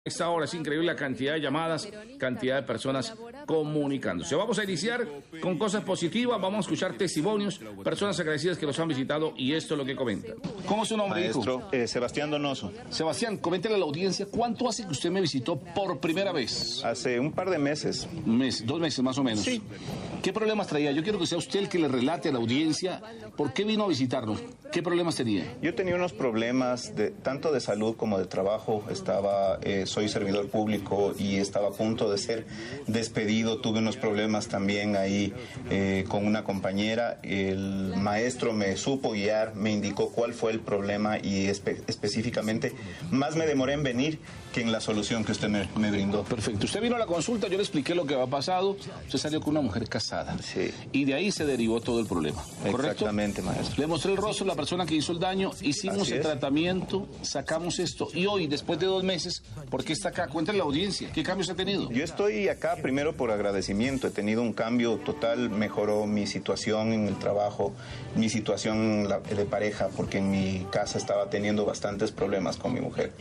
Esta hora es increíble la cantidad de llamadas, cantidad de personas comunicándose. Vamos a iniciar con cosas positivas, vamos a escuchar testimonios, personas agradecidas que nos han visitado y esto es lo que comentan. ¿Cómo es su nombre, maestro? Sebastián Donoso. Sebastián, coméntele a la audiencia, ¿cuánto hace que usted me visitó por primera vez? Hace un par de meses. Un mes, 2 meses más o menos. Sí. ¿Qué problemas traía? Yo quiero que sea usted el que le relate a la audiencia por qué vino a visitarnos. ¿Qué problemas tenía? Yo tenía unos problemas tanto de salud como de trabajo. Soy servidor público y estaba a punto de ser despedido. Tuve unos problemas también ahí con una compañera. El maestro me supo guiar, me indicó cuál fue el problema y específicamente más me demoré en venir que en la solución que usted me brindó. Perfecto. Usted vino a la consulta, yo le expliqué lo que había pasado. Usted salió con una mujer casada. Sí. Y de ahí se derivó todo el problema. ¿Correcto? Exactamente, maestro. Le mostré el rostro de la persona que hizo el daño, hicimos el tratamiento, sacamos esto. Y hoy, después de 2 meses, ¿por qué está acá? Cuéntale a la audiencia, ¿qué cambios ha tenido? Yo estoy acá primero por agradecimiento. He tenido un cambio total, mejoró mi situación en el trabajo, mi situación de pareja, porque en mi casa estaba teniendo bastantes problemas con mi mujer.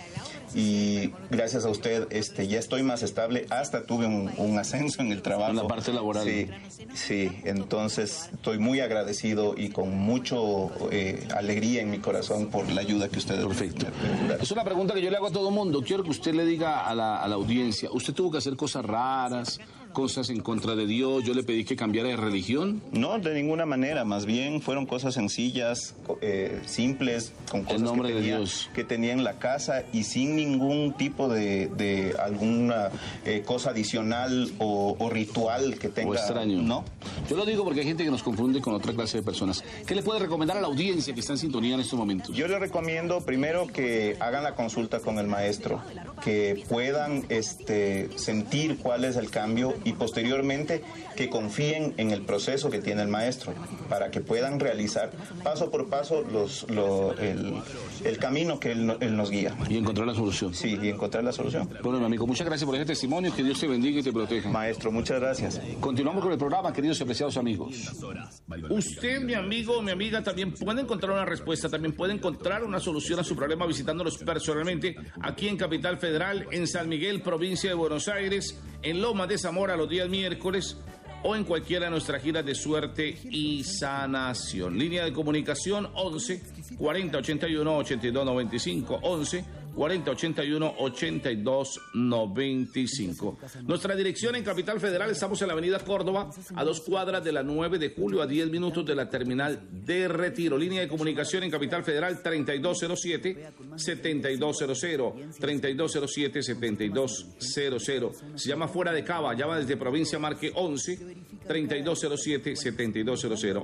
Y gracias a usted ya estoy más estable, hasta tuve un ascenso en el trabajo. En la parte laboral. Sí, entonces estoy muy agradecido y con mucho alegría en mi corazón por la ayuda que ustedes. Perfecto. Es una pregunta que yo le hago a todo el mundo. Quiero que usted le diga a la audiencia, ¿usted tuvo que hacer cosas raras, cosas en contra de Dios? ¿Yo le pedí que cambiara de religión? No, de ninguna manera, más bien fueron cosas sencillas, simples, con cosas que tenía en la casa y sin ningún tipo de alguna cosa adicional o ritual que tenga. O extraño. No. Yo lo digo porque hay gente que nos confunde con otra clase de personas. ¿Qué le puede recomendar a la audiencia que está en sintonía en estos momentos? Yo le recomiendo primero que hagan la consulta con el maestro, que puedan sentir cuál es el cambio y posteriormente que confíen en el proceso que tiene el maestro para que puedan realizar paso por paso el camino que él nos guía. Y encontrar la solución. Sí, y encontrar la solución. Bueno, mi amigo, muchas gracias por ese testimonio. Que Dios te bendiga y te proteja. Maestro, muchas gracias. Continuamos con el programa, queridos y apreciados amigos. Usted, mi amigo, mi amiga, también puede encontrar una respuesta, también puede encontrar una solución a su problema visitándolos personalmente aquí en Capital Federal, en San Miguel, provincia de Buenos Aires, en Lomas de Zamora los días miércoles o en cualquiera de nuestras giras de suerte y sanación. Línea de comunicación 11 40 81 82 95 11 40 81 82 95. Nuestra dirección en Capital Federal, estamos en la avenida Córdoba, a 2 cuadras de la 9 de julio, a 10 minutos de la terminal de Retiro. Línea de comunicación en Capital Federal 3207-7200, 3207-7200. Se llama Fuera de Cava, llama desde provincia, marque 11-3207-7200,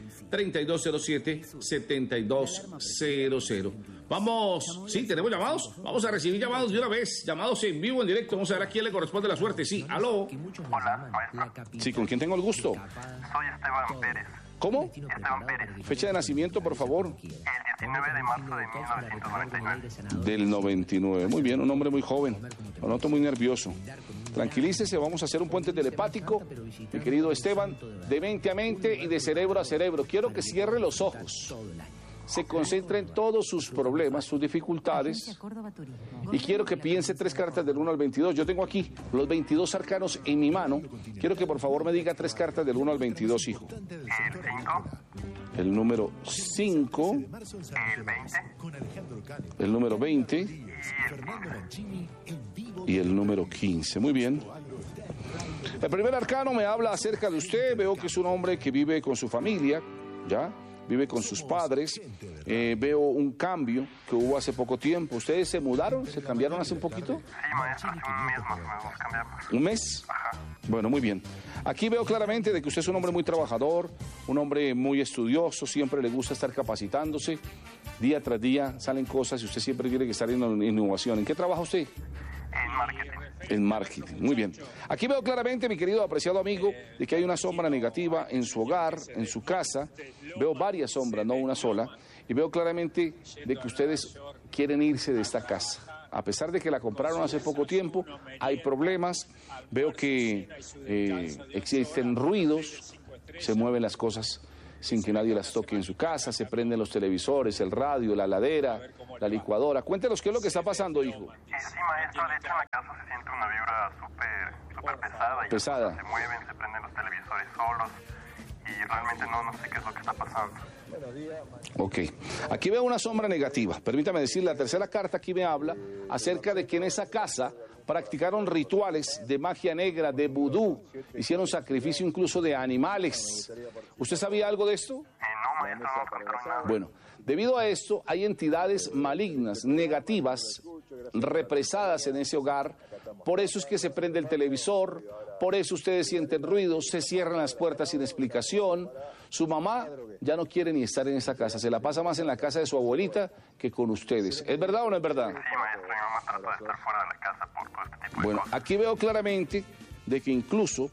11-3207-7200. Vamos, sí, tenemos llamados. Vamos a recibir llamados de una vez, llamados en vivo, en directo. Vamos a ver a quién le corresponde la suerte. Sí, aló. Hola, maestro. Sí, ¿con quién tengo el gusto? Soy Esteban Pérez. ¿Cómo? Esteban Pérez. Fecha de nacimiento, por favor. El 19 de marzo de 1999. Del 99. Muy bien, un hombre muy joven. Lo noto muy nervioso. Tranquilícese, vamos a hacer un puente telepático, mi querido Esteban, de mente a mente y de cerebro a cerebro. Quiero que cierre los ojos. Se concentre en todos sus problemas, sus dificultades, y quiero que piense 3 cartas del 1 al 22. Yo tengo aquí los 22 arcanos en mi mano. Quiero que por favor me diga 3 cartas del 1 al 22, hijo. El 5. El número 5. El 20. El número 20. Y el número 15. Muy bien. El primer arcano me habla acerca de usted. Veo que es un hombre que vive con su familia, ¿ya? Vive con sus padres. Veo un cambio que hubo hace poco tiempo. ¿Ustedes se mudaron? ¿Se cambiaron hace un poquito? Sí, maestro, hace un mes más o menos cambiamos. ¿Un mes? Ajá. Bueno, muy bien. Aquí veo claramente de que usted es un hombre muy trabajador, un hombre muy estudioso, siempre le gusta estar capacitándose. Día tras día salen cosas y usted siempre tiene que estar en innovación. ¿En qué trabaja usted? En marketing. En marketing, muy bien. Aquí veo claramente, mi querido apreciado amigo, de que hay una sombra negativa en su hogar, en su casa. Veo varias sombras, no una sola. Y veo claramente de que ustedes quieren irse de esta casa. A pesar de que la compraron hace poco tiempo, hay problemas. Veo que existen ruidos, se mueven las cosas. sin que nadie las toque en su casa, se prenden los televisores, el radio, la heladera, la licuadora. Cuéntenos qué es lo que está pasando, hijo. Sí, maestro, de hecho en la casa se siente una vibra súper pesada. Y pesada. Se mueven, se prenden los televisores solos y realmente no sé qué es lo que está pasando. Ok, aquí veo una sombra negativa. Permítame decir, la tercera carta aquí me habla acerca de que en esa casa practicaron rituales de magia negra, de vudú, hicieron sacrificio incluso de animales. ¿Usted sabía algo de esto? No, maestro, no me contaron nada. Bueno, debido a esto hay entidades malignas, negativas, represadas en ese hogar. Por eso es que se prende el televisor, por eso ustedes sienten ruidos, se cierran las puertas sin explicación. Su mamá ya no quiere ni estar en esa casa, se la pasa más en la casa de su abuelita que con ustedes. ¿Es verdad o no es verdad? Sí, maestro, mi mamá trata de estar fuera de la casa por todo este tipo de Bueno, cosas. aquí veo claramente de que incluso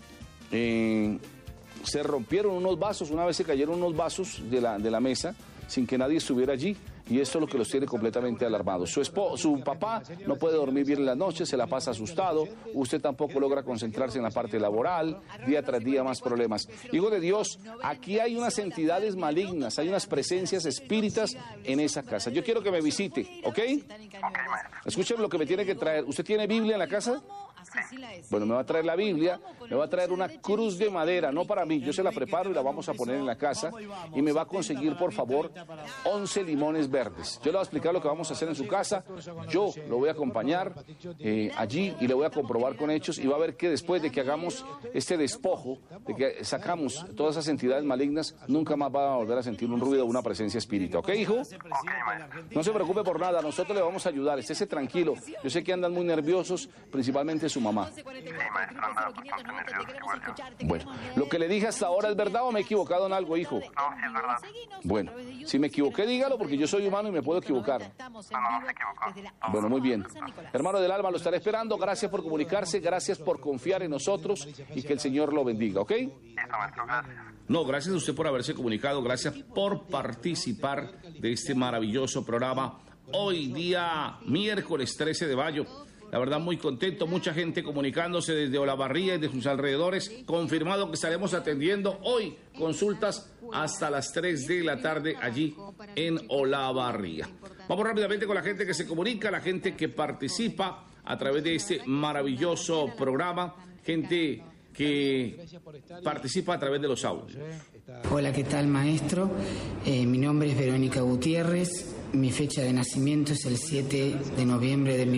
se rompieron unos vasos, una vez se cayeron unos vasos de la mesa sin que nadie estuviera allí. Y esto es lo que los tiene completamente alarmados. Su papá no puede dormir bien en la noche, se la pasa asustado, usted tampoco logra concentrarse en la parte laboral, día tras día más problemas. Hijo de Dios, aquí hay unas entidades malignas, hay unas presencias espíritas en esa casa. Yo quiero que me visite, ¿ok? Escuchen lo que me tiene que traer. ¿Usted tiene Biblia en la casa? Bueno, me va a traer la Biblia, me va a traer una cruz de madera, no para mí, yo se la preparo y la vamos a poner en la casa y me va a conseguir, por favor, 11 limones verdes. Yo le voy a explicar lo que vamos a hacer en su casa, yo lo voy a acompañar allí y le voy a comprobar con hechos y va a ver que después de que hagamos este despojo, de que sacamos todas esas entidades malignas, nunca más va a volver a sentir un ruido o una presencia espírita, ¿ok, hijo? No se preocupe por nada, nosotros le vamos a ayudar, estése tranquilo. Yo sé que andan muy nerviosos, principalmente su mamá. Bueno, lo que le dije hasta ahora es verdad o me he equivocado en algo, hijo. No, sí es verdad. Bueno, si me equivoqué, dígalo porque yo soy humano y me puedo equivocar. No se equivocó. Bueno, muy bien. Hermano del alma, lo estaré esperando. Gracias por comunicarse, gracias por confiar en nosotros y que el Señor lo bendiga, ¿ok? Listo, maestro, gracias. No, gracias a usted por haberse comunicado, gracias por participar de este maravilloso programa. Hoy día, miércoles 13 de mayo. La verdad, muy contento, mucha gente comunicándose desde Olavarría y de sus alrededores. Confirmado que estaremos atendiendo hoy consultas hasta las 3 de la tarde allí en Olavarría. Vamos rápidamente con la gente que se comunica, la gente que participa a través de este maravilloso programa, gente que participa a través de los audios. Hola, ¿qué tal, maestro? Mi nombre es Verónica Gutiérrez. Mi fecha de nacimiento es el 7 de noviembre de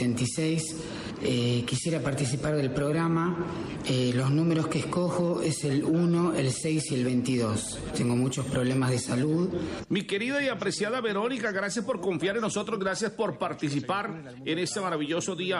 1976. Quisiera participar del programa. Los números que escojo es el 1, el 6 y el 22. Tengo muchos problemas de salud. Mi querida y apreciada Verónica, gracias por confiar en nosotros, gracias por participar en este maravilloso día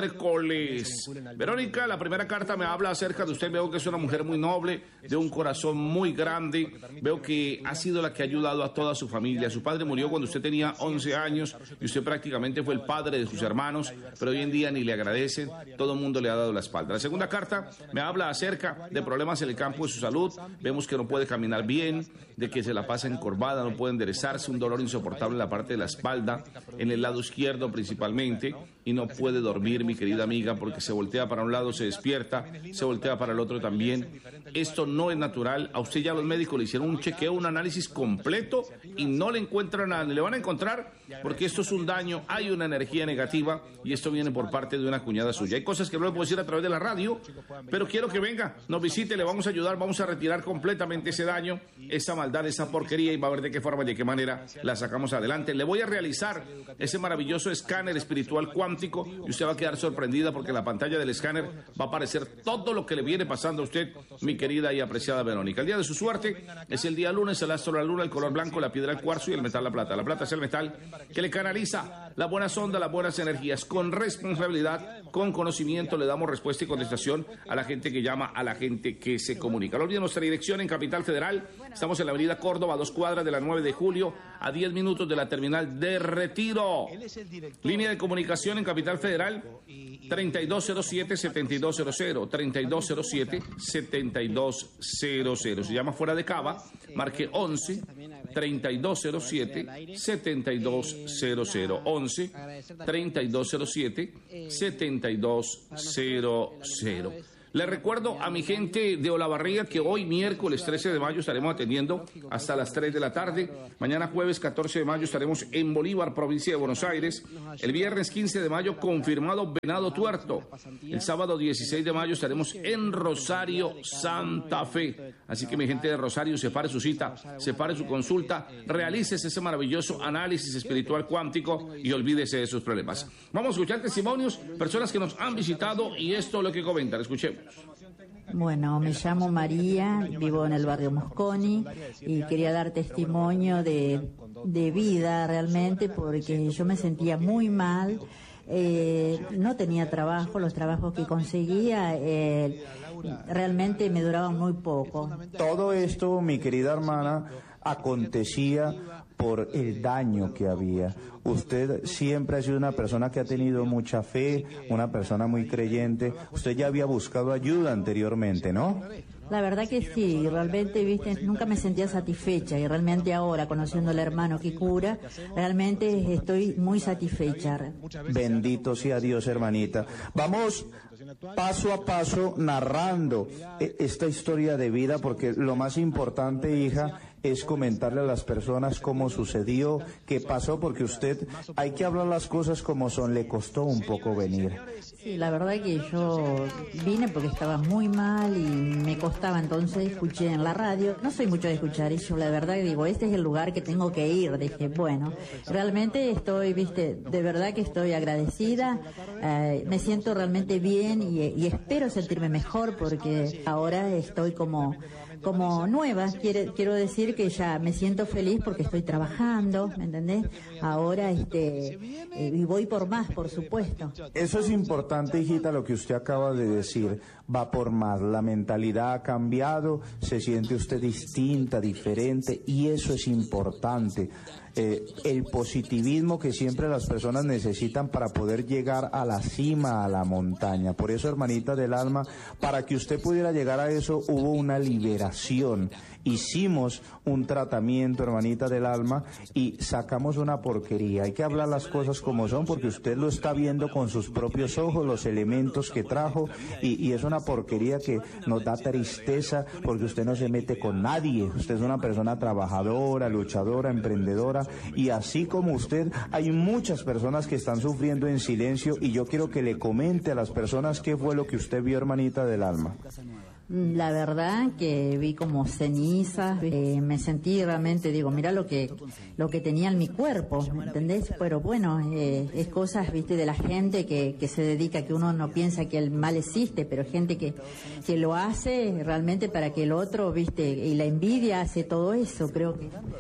miércoles. Verónica, la primera carta me habla acerca de usted. Veo que es una mujer muy noble, de un corazón muy grande. Veo que ha sido la que ha ayudado a toda su familia. Su padre murió cuando usted tenía 11 años y usted prácticamente fue el padre de sus hermanos, pero hoy en día ni le agradecen, todo el mundo le ha dado la espalda. La segunda carta me habla acerca de problemas en el campo de su salud. Vemos que no puede caminar bien, de que se la pasa encorvada, no puede enderezarse, un dolor insoportable en la parte de la espalda, en el lado izquierdo principalmente, y no puede dormir, mi querida amiga, porque se voltea para un lado, se despierta, se voltea para el otro también. Esto no es natural. A usted ya los médicos le hicieron un chequeo, un análisis completo y no le encuentran nada. Le van a encontrar porque esto es un daño, hay una energía negativa y esto viene por parte de una cuñada suya. Hay cosas que no le puedo decir a través de la radio, pero quiero que venga, nos visite, le vamos a ayudar, vamos a retirar completamente ese daño, esa maldad, esa porquería y va a ver de qué forma y de qué manera la sacamos adelante. Le voy a realizar ese maravilloso escáner espiritual cuántico y usted va a quedar sorprendida porque en la pantalla del escáner va a aparecer todo lo que le viene pasando a usted, mi querida y apreciada Verónica. El día de su suerte es el día lunes, el astro la luna, el color blanco, la piedra el cuarzo y el metal la plata. La plata es el metal que le canaliza las buenas ondas, las buenas energías. Con responsabilidad, con conocimiento le damos respuesta y contestación a la gente que llama, a la gente que se comunica. No olviden nuestra dirección en Capital Federal. Estamos en la avenida Córdoba, 2 cuadras de la 9 de julio, a 10 minutos de la terminal de Retiro. Línea de comunicación en Capital Federal, 3207-7200, 3207-7200. Se llama fuera de Cava, marque 11-3207-7200, 11-3207-7200. Le recuerdo a mi gente de Olavarría que hoy miércoles 13 de mayo estaremos atendiendo hasta las 3 de la tarde. Mañana jueves 14 de mayo estaremos en Bolívar, provincia de Buenos Aires. El viernes 15 de mayo confirmado Venado Tuerto. El sábado 16 de mayo estaremos en Rosario, Santa Fe. Así que mi gente de Rosario, separe su cita, separe su consulta, realícese ese maravilloso análisis espiritual cuántico y olvídese de sus problemas. Vamos a escuchar testimonios, personas que nos han visitado y esto es lo que comentan. Escuchemos. Bueno, me llamo María, vivo en el barrio Mosconi y quería dar testimonio de vida realmente porque yo me sentía muy mal, no tenía trabajo, los trabajos que conseguía realmente me duraban muy poco. Todo esto, mi querida hermana, acontecía por el daño que había. Usted siempre ha sido una persona que ha tenido mucha fe, una persona muy creyente. Usted ya había buscado ayuda anteriormente, ¿no? La verdad que sí, realmente, viste, nunca me sentía satisfecha y realmente ahora, conociendo al hermano que cura, realmente estoy muy satisfecha. Bendito sea Dios, hermanita. Vamos paso a paso narrando esta historia de vida, porque lo más importante, hija, es comentarle a las personas cómo sucedió, qué pasó, porque usted, hay que hablar las cosas como son, le costó un poco venir. Sí, la verdad que yo vine porque estaba muy mal y me costaba, entonces escuché en la radio, no soy mucho de escuchar, y yo la verdad digo, este es el lugar que tengo que ir, dije, bueno, realmente estoy, viste, de verdad que estoy agradecida, me siento realmente bien y espero sentirme mejor porque ahora estoy como nueva, quiero decir que ya me siento feliz porque estoy trabajando, ¿me entendés? Ahora y voy por más, por supuesto. Eso es importante, hijita, lo que usted acaba de decir, va por más, la mentalidad ha cambiado, se siente usted distinta, diferente, y eso es importante. El positivismo que siempre las personas necesitan para poder llegar a la cima, a la montaña. Por eso, hermanita del alma, para que usted pudiera llegar a eso, hubo una liberación. Hicimos un tratamiento, hermanita del alma, y sacamos una porquería. Hay que hablar las cosas como son, porque usted lo está viendo con sus propios ojos, los elementos que trajo, y es una porquería que nos da tristeza, porque usted no se mete con nadie. Usted es una persona trabajadora, luchadora, emprendedora, y así como usted, hay muchas personas que están sufriendo en silencio, y yo quiero que le comente a las personas qué fue lo que usted vio, hermanita del alma. La verdad que vi como cenizas, me sentí realmente, digo, mira lo que tenía en mi cuerpo, ¿entendés? Pero bueno, es cosas, viste, de la gente que se dedica, que uno no piensa que el mal existe, pero gente que lo hace realmente para que el otro, viste, y la envidia hace todo eso. Creo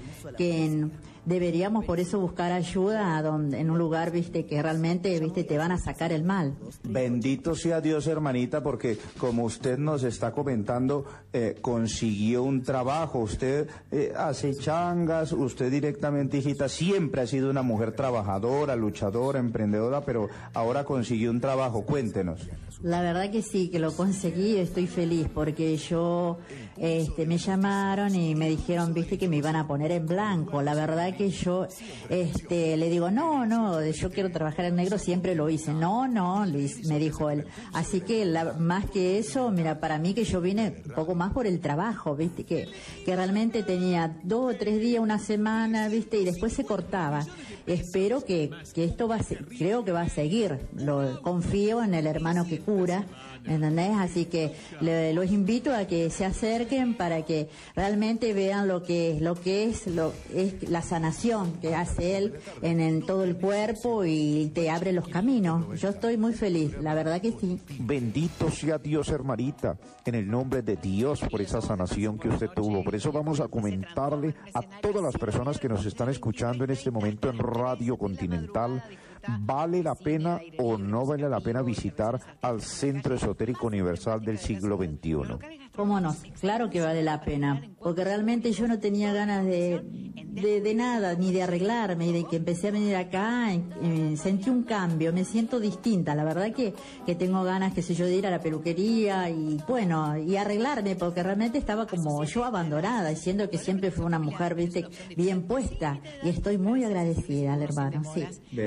que deberíamos por eso buscar ayuda en un lugar, viste, que realmente, viste, te van a sacar el mal. Bendito sea Dios, hermanita, porque como usted nos está comentando, consiguió un trabajo, usted hace changas, usted directamente, hijita, siempre ha sido una mujer trabajadora, luchadora, emprendedora, pero ahora consiguió un trabajo. Cuéntenos. La verdad que sí, que lo conseguí, estoy feliz, porque yo, me llamaron y me dijeron, viste, que me iban a poner en blanco. La verdad que yo, le digo, no, yo quiero trabajar en negro, siempre lo hice. No, Luis, me dijo él. Así que más que eso, mira, para mí que yo vine un poco más por el trabajo, viste, que realmente tenía 2 o 3 días, una semana, viste, y después se cortaba. Espero que esto creo que va a seguir. Confío en el hermano que cura, ¿entendés? Así que los invito a que se acerquen para que realmente vean lo que es la sanación que hace él en todo el cuerpo y te abre los caminos. Yo estoy muy feliz, la verdad que sí. Bendito sea Dios, hermanita, en el nombre de Dios, por esa sanación que usted tuvo. Por eso vamos a comentarle a todas las personas que nos están escuchando en este momento en Radio Continental, ¿vale la pena o no vale la pena visitar al Centro Esotérico Universal del siglo XXI? ¿Cómo no? Claro que vale la pena, porque realmente yo no tenía ganas de nada, ni de arreglarme, y de que empecé a venir acá, sentí un cambio, me siento distinta, la verdad que tengo ganas, qué sé yo, de ir a la peluquería y bueno, y arreglarme, porque realmente estaba como yo abandonada, diciendo que siempre fui una mujer, viste, bien puesta, y estoy muy agradecida al hermano, sí. Bendito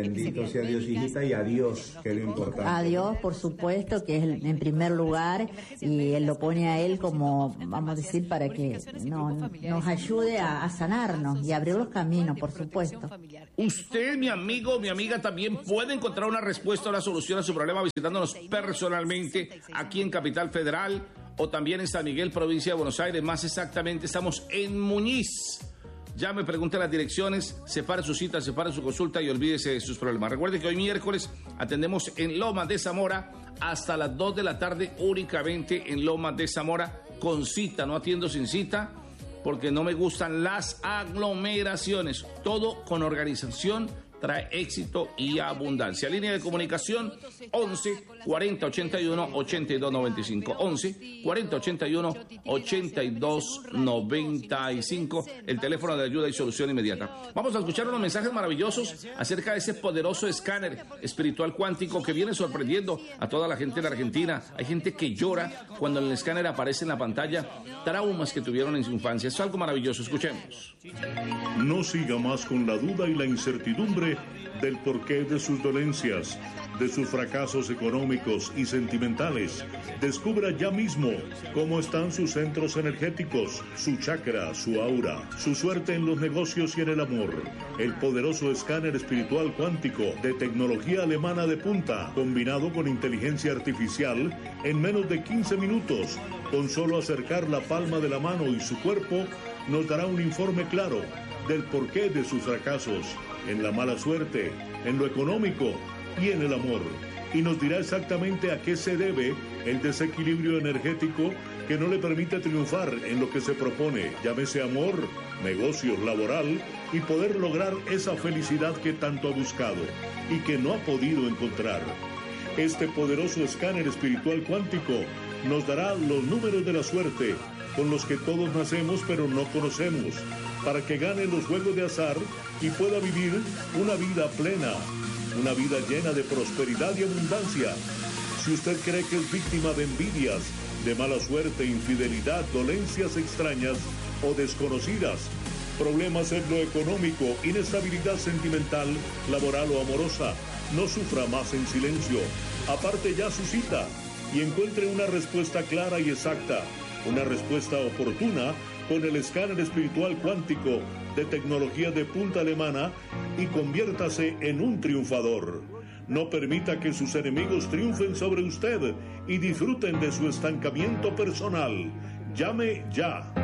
bendito sea Dios, hijita, y a Dios, que es lo importante. A Dios, por supuesto, que es en primer lugar, y Él lo pone a Él como, vamos a decir, para que nos ayude a sanarnos y abrir los caminos, por supuesto. Usted, mi amigo, mi amiga, también puede encontrar una respuesta o una solución a su problema visitándonos personalmente aquí en Capital Federal o también en San Miguel, provincia de Buenos Aires. Más exactamente, estamos en Muñiz. Llame, pregunte las direcciones, separe su cita, separe su consulta y olvídese de sus problemas. Recuerde que hoy miércoles atendemos en Lomas de Zamora hasta las 2 de la tarde, únicamente en Lomas de Zamora, con cita. No atiendo sin cita porque no me gustan las aglomeraciones. Todo con organización trae éxito y abundancia. Línea de comunicación 11 40 81 82 95. 11 40 81 82 95. El teléfono de ayuda y solución inmediata. Vamos a escuchar unos mensajes maravillosos acerca de ese poderoso escáner espiritual cuántico que viene sorprendiendo a toda la gente de la Argentina. Hay gente que llora cuando el escáner aparece en la pantalla, traumas que tuvieron en su infancia. Es algo maravilloso. Escuchemos. No siga más con la duda y la incertidumbre del porqué de sus dolencias, de sus fracasos económicos y sentimentales. Descubra ya mismo cómo están sus centros energéticos, su chakra, su aura, su suerte en los negocios y en el amor. El poderoso escáner espiritual cuántico de tecnología alemana de punta, combinado con inteligencia artificial, en menos de 15 minutos, con solo acercar la palma de la mano y su cuerpo, nos dará un informe claro del porqué de sus fracasos, en la mala suerte, en lo económico y en el amor. Y nos dirá exactamente a qué se debe el desequilibrio energético que no le permite triunfar en lo que se propone, llámese amor, negocios, laboral, y poder lograr esa felicidad que tanto ha buscado y que no ha podido encontrar. Este poderoso escáner espiritual cuántico nos dará los números de la suerte con los que todos nacemos pero no conocemos, para que gane los juegos de azar y pueda vivir una vida plena, una vida llena de prosperidad y abundancia. Si usted cree que es víctima de envidias, de mala suerte, infidelidad, dolencias extrañas o desconocidas, problemas en lo económico, inestabilidad sentimental, laboral o amorosa, no sufra más en silencio. Aparte ya su cita y encuentre una respuesta clara y exacta, una respuesta oportuna con el escáner espiritual cuántico de tecnología de punta alemana y conviértase en un triunfador. No permita que sus enemigos triunfen sobre usted y disfruten de su estancamiento personal. Llame ya.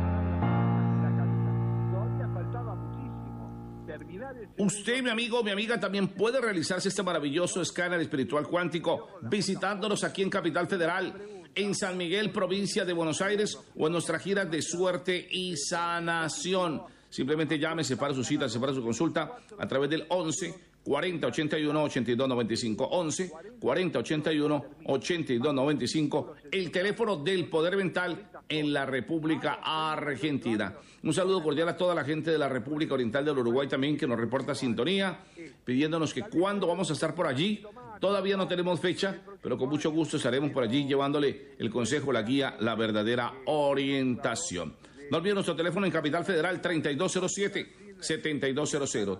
Usted, mi amigo, mi amiga, también puede realizarse este maravilloso escáner espiritual cuántico visitándonos aquí en Capital Federal, en San Miguel, provincia de Buenos Aires, o en nuestra gira de suerte y sanación. Simplemente llame, separa su cita, separa su consulta a través del 11 40 81 82 95. 11 40 81 82 95. El teléfono del poder mental en la República Argentina. Un saludo cordial a toda la gente de la República Oriental del Uruguay también, que nos reporta sintonía, pidiéndonos que cuándo vamos a estar por allí. Todavía no tenemos fecha, pero con mucho gusto estaremos por allí llevándole el consejo, la guía, la verdadera orientación. No olviden nuestro teléfono en Capital Federal 3207-7200.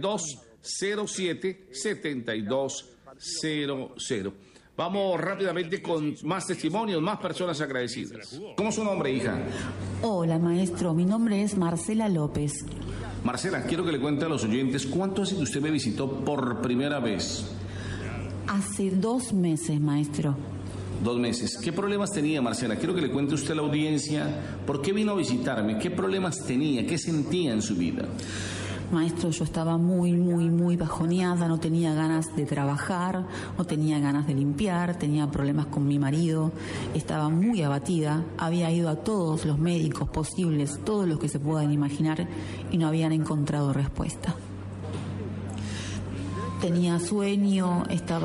3207-7200. Vamos rápidamente con más testimonios, más personas agradecidas. ¿Cómo es su nombre, hija? Hola, maestro. Mi nombre es Marcela López. Marcela, quiero que le cuente a los oyentes cuánto hace que usted me visitó por primera vez. Hace 2 meses, maestro. 2 meses. ¿Qué problemas tenía, Marcela? Quiero que le cuente usted a la audiencia por qué vino a visitarme, qué problemas tenía, qué sentía en su vida. Maestro, yo estaba muy bajoneada, no tenía ganas de trabajar, no tenía ganas de limpiar, tenía problemas con mi marido, estaba muy abatida, había ido a todos los médicos posibles, todos los que se puedan imaginar, y no habían encontrado respuesta. Tenía sueño,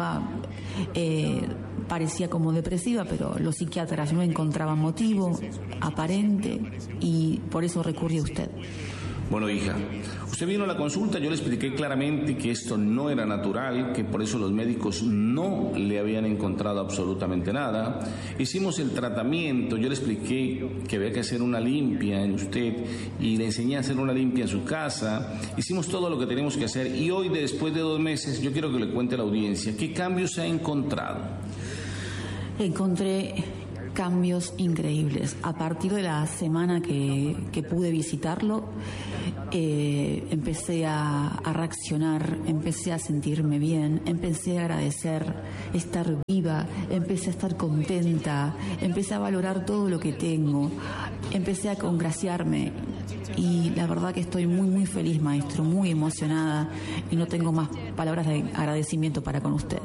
parecía como depresiva, pero los psiquiatras no encontraban motivo aparente y por eso recurrí a usted. Bueno, hija, usted vino a la consulta, yo le expliqué claramente que esto no era natural, que por eso los médicos no le habían encontrado absolutamente nada. Hicimos el tratamiento, yo le expliqué que había que hacer una limpia en usted y le enseñé a hacer una limpia en su casa. Hicimos todo lo que teníamos que hacer y hoy, después de 2 meses, yo quiero que le cuente a la audiencia qué cambios ha encontrado. Encontré cambios increíbles. A partir de la semana que pude visitarlo, empecé a reaccionar, empecé a sentirme bien, empecé a agradecer estar viva, empecé a estar contenta, empecé a valorar todo lo que tengo, empecé a congraciarme y la verdad que estoy muy muy feliz, maestro, muy emocionada y no tengo más palabras de agradecimiento para con usted.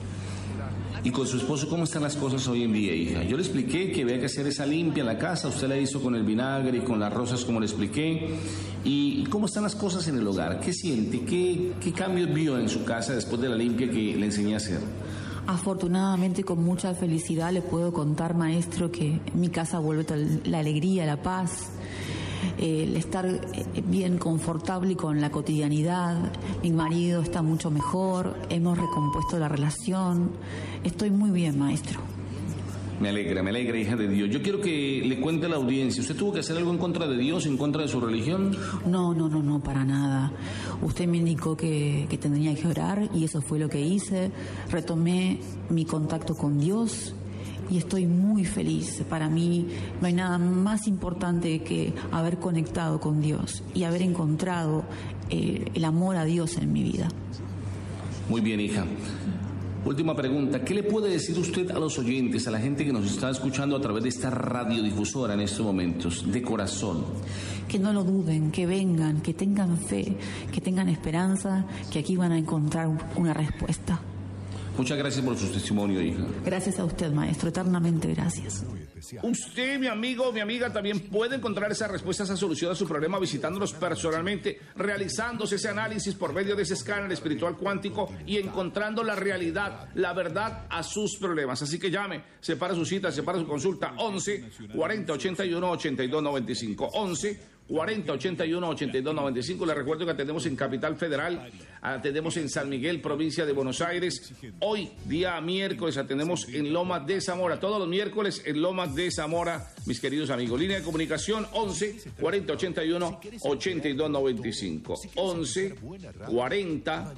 ¿Y con su esposo cómo están las cosas hoy en día, hija? Yo le expliqué que había que hacer esa limpia en la casa, usted la hizo con el vinagre y con las rosas como le expliqué. ¿Y cómo están las cosas en el hogar? ¿Qué siente? ¿Qué cambios vio en su casa después de la limpia que le enseñé a hacer? Afortunadamente, con mucha felicidad le puedo contar, maestro, que en mi casa vuelve la alegría, la paz, el estar bien confortable con la cotidianidad. Mi marido está mucho mejor, hemos recompuesto la relación. Estoy muy bien, maestro. Me alegra, hija de Dios. Yo quiero que le cuente a la audiencia, ¿usted tuvo que hacer algo en contra de Dios, en contra de su religión? No, para nada. Usted me indicó que tendría que orar y eso fue lo que hice. Retomé mi contacto con Dios y estoy muy feliz. Para mí no hay nada más importante que haber conectado con Dios y haber encontrado el amor a Dios en mi vida. Muy bien, hija. Última pregunta, ¿qué le puede decir usted a los oyentes, a la gente que nos está escuchando a través de esta radiodifusora en estos momentos, de corazón? Que no lo duden, que vengan, que tengan fe, que tengan esperanza, que aquí van a encontrar una respuesta. Muchas gracias por su testimonio, hija. Gracias a usted, maestro, eternamente gracias. Usted, mi amigo, mi amiga, también puede encontrar esa respuesta, esa solución a su problema visitándonos personalmente, realizándose ese análisis por medio de ese escáner espiritual cuántico y encontrando la realidad, la verdad a sus problemas. Así que llame, separa su cita, separa su consulta, 11 40 81 82 95, 11 40 81 82 95. Les recuerdo que atendemos en Capital Federal, atendemos en San Miguel, provincia de Buenos Aires. Hoy, día miércoles, atendemos en Lomas de Zamora, todos los miércoles en Lomas de Zamora, mis queridos amigos. Línea de comunicación 11 40 81 82 95, 11 40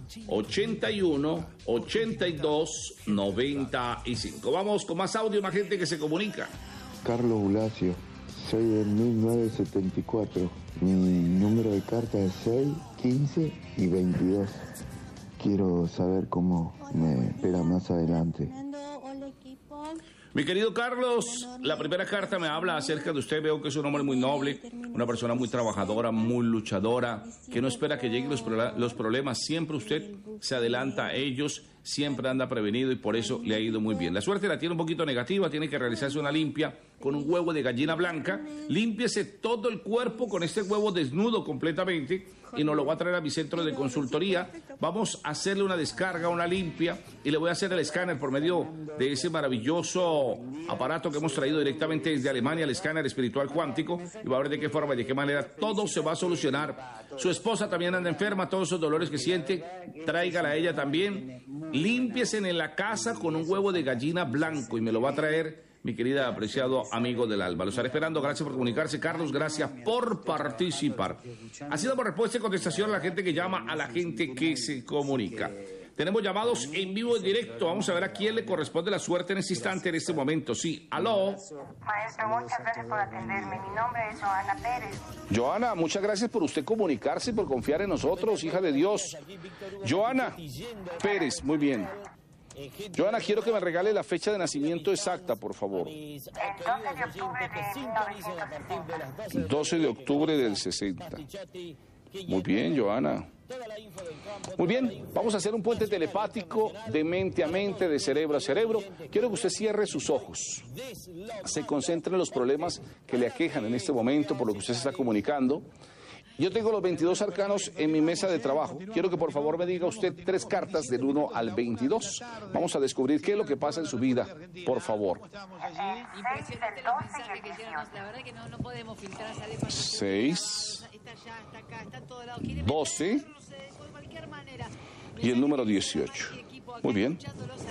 81 82 95. Vamos con más audio, más gente que se comunica. Carlos Bulacio, soy del 1974. Mi número de carta es 6, 15 y 22. Quiero saber cómo me espera más adelante. Mi querido Carlos, la primera carta me habla acerca de usted. Veo que es un hombre muy noble, una persona muy trabajadora, muy luchadora, que no espera que lleguen los problemas. Siempre usted se adelanta a ellos, siempre anda prevenido y por eso le ha ido muy bien. La suerte la tiene un poquito negativa, tiene que realizarse una limpia con un huevo de gallina blanca. Límpiese todo el cuerpo con este huevo desnudo completamente y nos lo va a traer a mi centro de consultoría. Vamos a hacerle una descarga, una limpia y le voy a hacer el escáner por medio de ese maravilloso aparato que hemos traído directamente desde Alemania, el escáner espiritual cuántico, y va a ver de qué forma y de qué manera todo se va a solucionar. Su esposa también anda enferma, todos esos dolores que siente, tráigala a ella también. Límpiese en la casa con un huevo de gallina blanco y me lo va a traer mi querida, apreciado amigo del alba. Lo estaré esperando. Gracias por comunicarse, Carlos. Gracias por participar. Ha sido por respuesta y contestación a la gente que llama, a la gente que se comunica. Tenemos llamados en vivo, en directo. Vamos a ver a quién le corresponde la suerte en este instante, en este momento. Sí, aló. Maestro, muchas gracias por atenderme. Mi nombre es Joana Pérez. Joana, muchas gracias por usted comunicarse, por confiar en nosotros, hija de Dios. Joana Pérez, muy bien. Joana, quiero que me regale la fecha de nacimiento exacta, por favor. El 12 de octubre de 1960. 12 de octubre del 60. Muy bien, Joana. Muy bien, vamos a hacer un puente telepático de mente a mente, de cerebro a cerebro. Quiero que usted cierre sus ojos. Se concentre en los problemas que le aquejan en este momento, por lo que usted se está comunicando. Yo tengo los 22 arcanos en mi mesa de trabajo. Quiero que por favor me diga usted 3 cartas del 1 al 22. Vamos a descubrir qué es lo que pasa en su vida, por favor. 6, 12 y el número 18. Muy bien.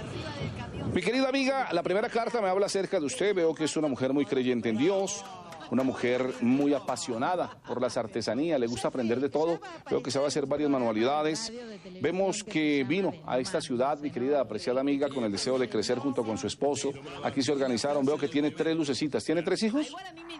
Mi querida amiga, la primera carta me habla acerca de usted. Veo que es una mujer muy creyente en Dios. Una mujer muy apasionada por las artesanías, le gusta aprender de todo. Veo que sabe hacer varias manualidades. Vemos que vino a esta ciudad, mi querida apreciada amiga, con el deseo de crecer junto con su esposo. Aquí se organizaron, veo que tiene 3 lucecitas. ¿Tiene 3 hijos?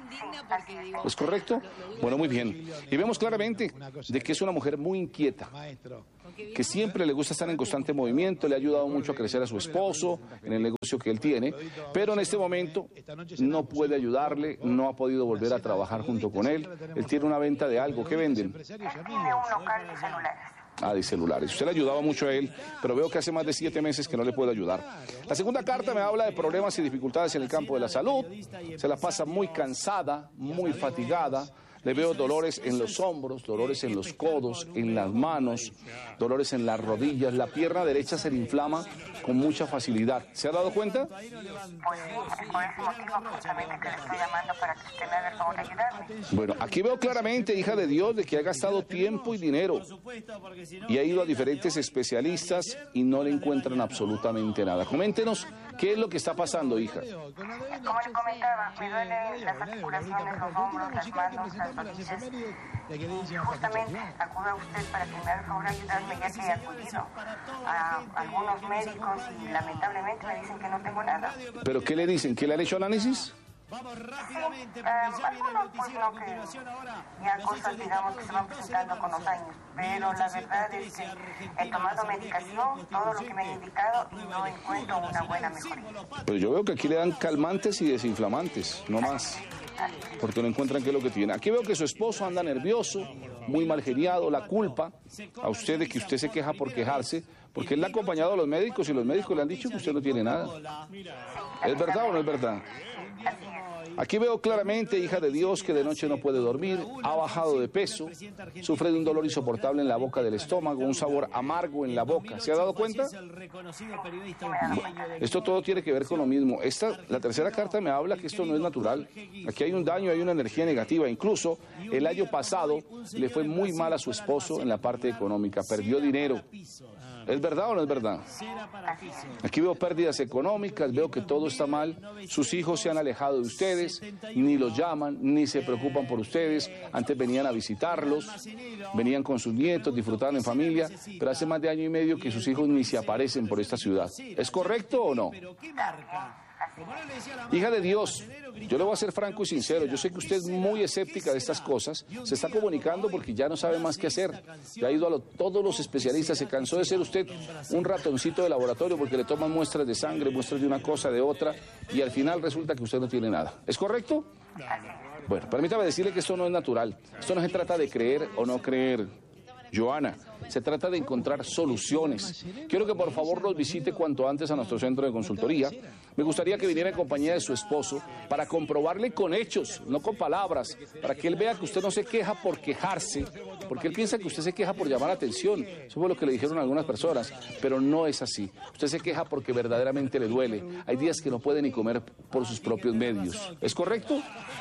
¿Es correcto? Bueno, muy bien. Y vemos claramente de que es una mujer muy inquieta, que siempre le gusta estar en constante movimiento, le ha ayudado mucho a crecer a su esposo en el negocio que él tiene, pero en este momento no puede ayudarle, no ha podido volver a trabajar junto con él. Él tiene una venta de algo. ¿Qué venden? Tiene un local de celulares. De celulares. Usted le ayudaba mucho a él, pero veo que hace más de 7 meses que no le puede ayudar. La segunda carta me habla de problemas y dificultades en el campo de la salud. Se la pasa muy cansada, muy fatigada. Le veo dolores en los hombros, dolores en los codos, en las manos, dolores en las rodillas. La pierna derecha se le inflama con mucha facilidad. ¿Se ha dado cuenta? Pues sí, es por ese motivo justamente que le estoy llamando para que usted me haga el favor de ayudarme. Bueno, aquí veo claramente, hija de Dios, de que ha gastado tiempo y dinero y ha ido a diferentes especialistas y no le encuentran absolutamente nada. Coméntenos qué es lo que está pasando, hija. Como le comentaba, me duelen las articulaciones, los hombros, las manos, las rodillas. Y justamente acudo a usted para que me haga el favor de ayudarme, ya que he acudido a algunos médicos y lamentablemente me dicen que no tengo nada. ¿Pero qué le dicen? ¿Que le han hecho análisis? Algunos pues no, que ya cosas digamos que se van presentando con los años, pero la verdad es que he tomado medicación, todo lo que me han indicado y no encuentro una buena mejoría. Pero yo veo que aquí le dan calmantes y desinflamantes, no más, porque no encuentran qué es lo que tiene. Aquí veo que su esposo anda nervioso, muy mal geniado, la culpa a usted de que usted se queja por quejarse, porque él le ha acompañado a los médicos y los médicos le han dicho que usted no tiene nada. ¿Es verdad o no es verdad? Aquí veo claramente, hija de Dios, que de noche no puede dormir, ha bajado de peso, sufre de un dolor insoportable en la boca del estómago, un sabor amargo en la boca. ¿Se ha dado cuenta? Esto todo tiene que ver con lo mismo. La tercera carta me habla que esto no es natural. Aquí hay un daño, hay una energía negativa. Incluso el año pasado le fue muy mal a su esposo en la parte económica, perdió dinero. ¿Es verdad o no es verdad? Aquí veo pérdidas económicas, veo que todo está mal, sus hijos se han alejado de ustedes, ni los llaman, ni se preocupan por ustedes. Antes venían a visitarlos, venían con sus nietos, disfrutaban en familia, pero hace más de 1 año y medio que sus hijos ni se aparecen por esta ciudad. ¿Es correcto o no? Hija de Dios, yo le voy a ser franco y sincero, yo sé que usted es muy escéptica de estas cosas, se está comunicando porque ya no sabe más qué hacer, ya ha ido a todos los especialistas, se cansó de ser usted un ratoncito de laboratorio porque le toman muestras de sangre, muestras de una cosa, de otra, y al final resulta que usted no tiene nada. ¿Es correcto? Bueno, permítame decirle que esto no es natural, esto no se trata de creer o no creer, Joana. Se trata de encontrar soluciones. Quiero que por favor nos visite cuanto antes a nuestro centro de consultoría. Me gustaría que viniera en compañía de su esposo para comprobarle con hechos, no con palabras, para que él vea que usted no se queja por quejarse, porque él piensa que usted se queja por llamar la atención. Eso fue lo que le dijeron algunas personas, pero no es así. Usted se queja porque verdaderamente le duele. Hay días que no puede ni comer por sus propios medios. ¿Es correcto?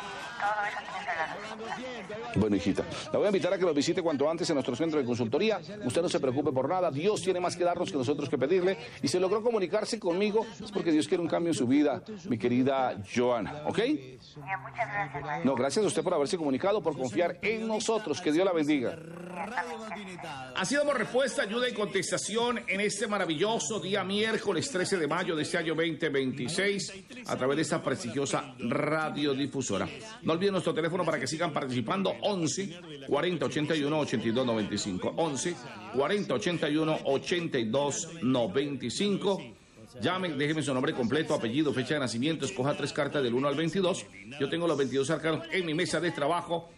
Bueno, hijita, la voy a invitar a que nos visite cuanto antes en nuestro centro de consultoría. Usted no se preocupe por nada, Dios tiene más que darnos que nosotros que pedirle, y si logró comunicarse conmigo es porque Dios quiere un cambio en su vida, mi querida Joana, ¿ok? Muchas gracias. No, gracias a usted por haberse comunicado, por confiar en nosotros, que Dios la bendiga. Así damos respuesta, ayuda y contestación en este maravilloso día miércoles 13 de mayo de este año 2026 a través de esta prestigiosa radiodifusora. No olviden nuestro teléfono para que sigan participando, 11 40 81 82 95, 11 40 81 82 95. Llamen, déjeme su nombre completo, apellido, fecha de nacimiento, escoja 3 cartas del 1 al 22. Yo tengo los 22 arcanos en mi mesa de trabajo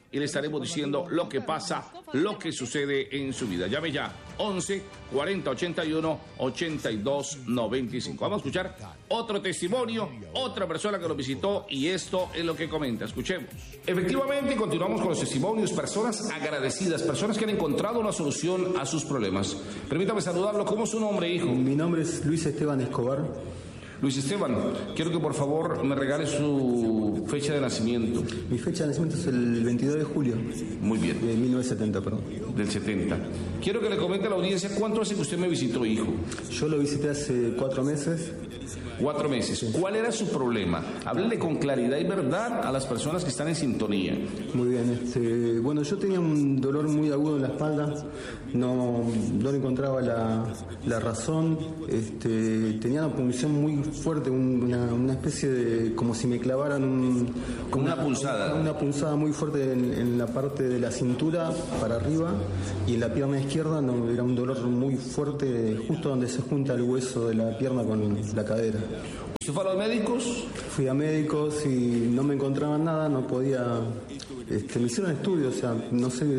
y le estaremos diciendo lo que pasa, lo que sucede en su vida. Llame ya, 11 40 81 82 95. Vamos a escuchar otro testimonio, otra persona que nos visitó, y esto es lo que comenta. Escuchemos. Efectivamente, continuamos con los testimonios, personas agradecidas, personas que han encontrado una solución a sus problemas. Permítame saludarlo. ¿Cómo es su nombre, hijo? Mi nombre es Luis Esteban Escobar. Luis Esteban, quiero que por favor me regale su fecha de nacimiento. Mi fecha de nacimiento es el 22 de julio. Muy bien. De 1970, perdón. Del 70. Quiero que le comente a la audiencia cuánto hace que usted me visitó, hijo. Yo lo visité hace 4 meses. 4 meses. ¿Cuál era su problema? Háblele con claridad y verdad a las personas que están en sintonía. Muy bien. Bueno, yo tenía un dolor muy agudo en la espalda. No encontraba la razón. Tenía una punción muy fuerte, una especie de, como si me clavaran como una punzada. Una punzada muy fuerte en la parte de la cintura para arriba, y en la pierna izquierda era un dolor muy fuerte justo donde se junta el hueso de la pierna con la cadera. ¿Usted fue a los médicos? Fui a médicos y no me encontraban nada, no podía. Me hicieron estudios, o sea, no sé,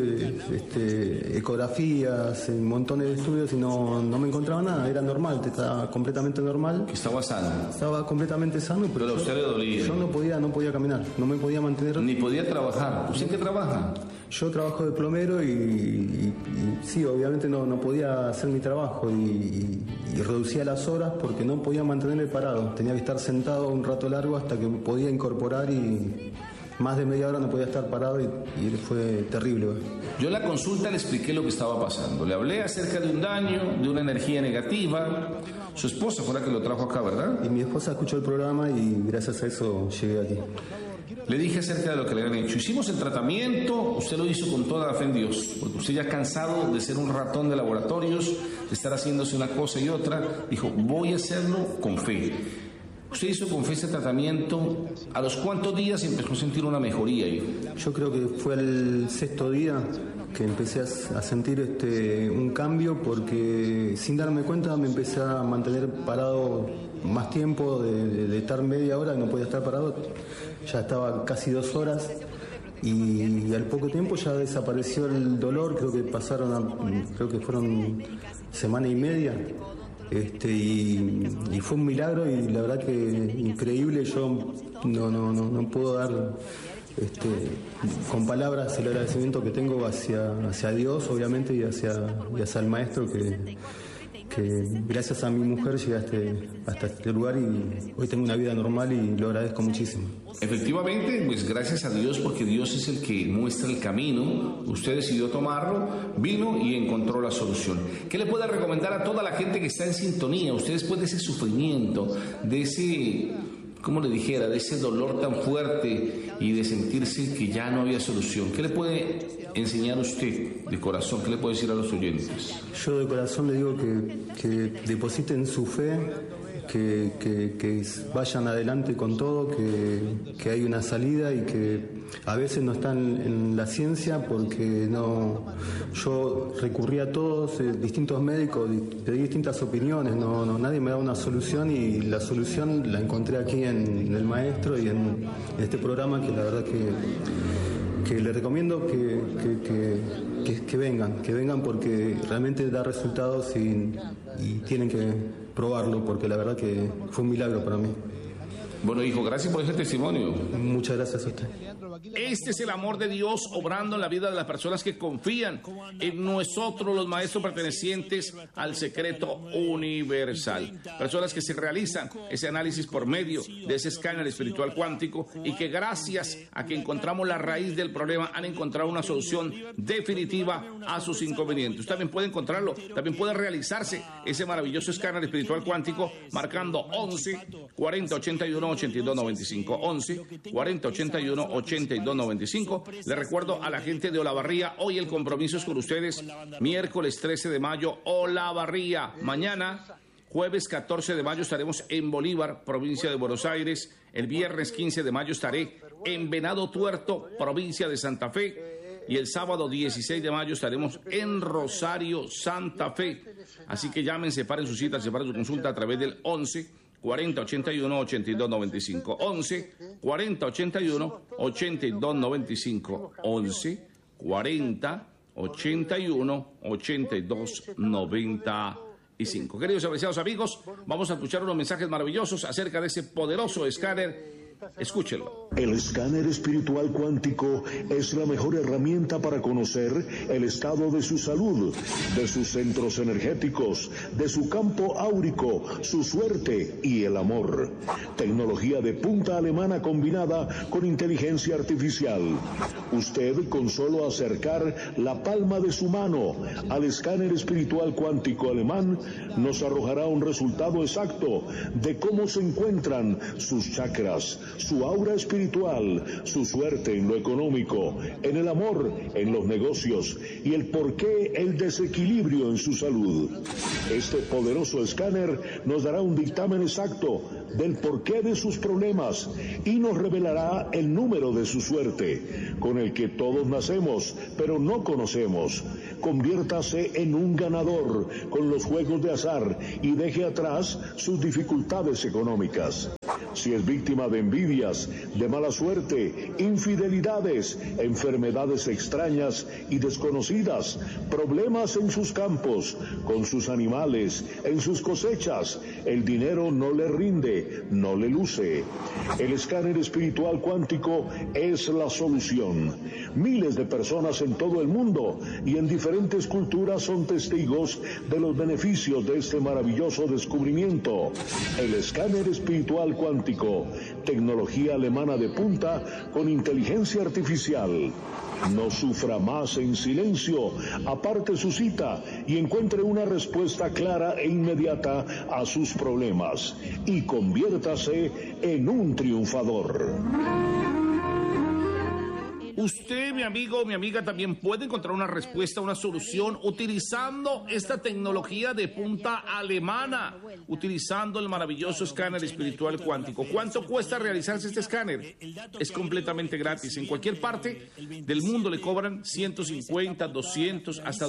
ecografías, montones de estudios, y no me encontraba nada. Era normal, estaba completamente normal. ¿Estaba sano? Estaba completamente sano, pero a usted le dolía. Yo no podía caminar, no me podía mantener. Ni podía trabajar. ¿Usted qué trabaja? Yo trabajo de plomero y sí, obviamente no podía hacer mi trabajo y reducía las horas porque no podía mantenerme parado. Tenía que estar sentado un rato largo hasta que me podía incorporar, y más de media hora no podía estar parado, y fue terrible. Yo en la consulta le expliqué lo que estaba pasando. Le hablé acerca de un daño, de una energía negativa. Su esposa fue la que lo trajo acá, ¿verdad? Y mi esposa escuchó el programa y gracias a eso llegué aquí. Le dije acerca de lo que le habían hecho. Hicimos el tratamiento, usted lo hizo con toda la fe en Dios, porque usted ya cansado de ser un ratón de laboratorios, de estar haciéndose una cosa y otra, dijo, voy a hacerlo con fe. Usted hizo con fe este tratamiento. ¿A los cuántos días empezó a sentir una mejoría, hijo? Yo creo que fue el 6º día que empecé a sentir un cambio, porque sin darme cuenta me empecé a mantener parado más tiempo, de estar media hora y no podía estar parado, ya estaba casi 2 horas, y al poco tiempo ya desapareció el dolor. Creo que fueron semana y media. Y fue un milagro, y la verdad que increíble. Yo no puedo dar con palabras el agradecimiento que tengo hacia Dios, obviamente, y hacia el maestro, que gracias a mi mujer llegué hasta este lugar, y hoy tengo una vida normal y lo agradezco muchísimo. Efectivamente, pues gracias a Dios, porque Dios es el que muestra el camino. Usted decidió tomarlo, vino y encontró la solución. ¿Qué le puede recomendar a toda la gente que está en sintonía? Usted, después de ese sufrimiento, de ese, ¿cómo le dijera?, de ese dolor tan fuerte y de sentirse que ya no había solución, ¿qué le puede enseñar usted de corazón? ¿Qué le puede decir a los oyentes? Yo de corazón le digo que depositen su fe, que vayan adelante con todo, que hay una salida, y que a veces no están en la ciencia, porque yo recurrí a todos, distintos médicos, pedí distintas opiniones, nadie me da una solución, y la solución la encontré aquí en el maestro y en este programa, que la verdad que le recomiendo que vengan, porque realmente da resultados, y tienen que probarlo, porque la verdad que fue un milagro para mí. Bueno, hijo, gracias por ese testimonio. Muchas gracias a usted. Este es el amor de Dios obrando en la vida de las personas que confían en nosotros, los maestros pertenecientes al secreto universal. Personas que se realizan ese análisis por medio de ese escáner espiritual cuántico, y que gracias a que encontramos la raíz del problema han encontrado una solución definitiva a sus inconvenientes. Usted también puede encontrarlo, también puede realizarse ese maravilloso escáner espiritual cuántico marcando 11 40 81 82 95, 11 40 81 82 95. Le recuerdo a la gente de Olavarría, hoy el compromiso es con ustedes. Miércoles 13 de mayo, Olavarría. Mañana, jueves 14 de mayo, estaremos en Bolívar, provincia de Buenos Aires. El viernes 15 de mayo estaré en Venado Tuerto, provincia de Santa Fe. Y el sábado 16 de mayo estaremos en Rosario, Santa Fe. Así que llamen, separen su cita, separen su consulta a través del 11 4081-8295. 11 4081-8295. 11 4081-8295. Queridos y apreciados amigos, vamos a escuchar unos mensajes maravillosos acerca de ese poderoso escáner. Escúchenlo. El escáner espiritual cuántico es la mejor herramienta para conocer el estado de su salud, de sus centros energéticos, de su campo áurico, su suerte y el amor. Tecnología de punta alemana combinada con inteligencia artificial. Usted, con solo acercar la palma de su mano al escáner espiritual cuántico alemán, nos arrojará un resultado exacto de cómo se encuentran sus chakras, su aura espiritual, su suerte en lo económico, en el amor, en los negocios y el porqué el desequilibrio en su salud. Este poderoso escáner nos dará un dictamen exacto del porqué de sus problemas y nos revelará el número de su suerte, con el que todos nacemos, pero no conocemos. Conviértase en un ganador con los juegos de azar y deje atrás sus dificultades económicas. Si es víctima de envidias, de mala suerte, infidelidades, enfermedades extrañas y desconocidas, problemas en sus campos, con sus animales, en sus cosechas, el dinero no le rinde, no le luce. El escáner espiritual cuántico es la solución. Miles de personas en todo el mundo y en diferentes culturas son testigos de los beneficios de este maravilloso descubrimiento. El escáner espiritual cuántico, tecnología alemana de punta con inteligencia artificial. No sufra más en silencio, aparte su cita y encuentre una respuesta clara e inmediata a sus problemas y conviértase en un triunfador. Usted, mi amigo o mi amiga, también puede encontrar una respuesta, una solución utilizando esta tecnología de punta alemana, utilizando el maravilloso escáner espiritual cuántico. ¿Cuánto cuesta realizarse este escáner? Es completamente gratis. En cualquier parte del mundo le cobran 150, 200, hasta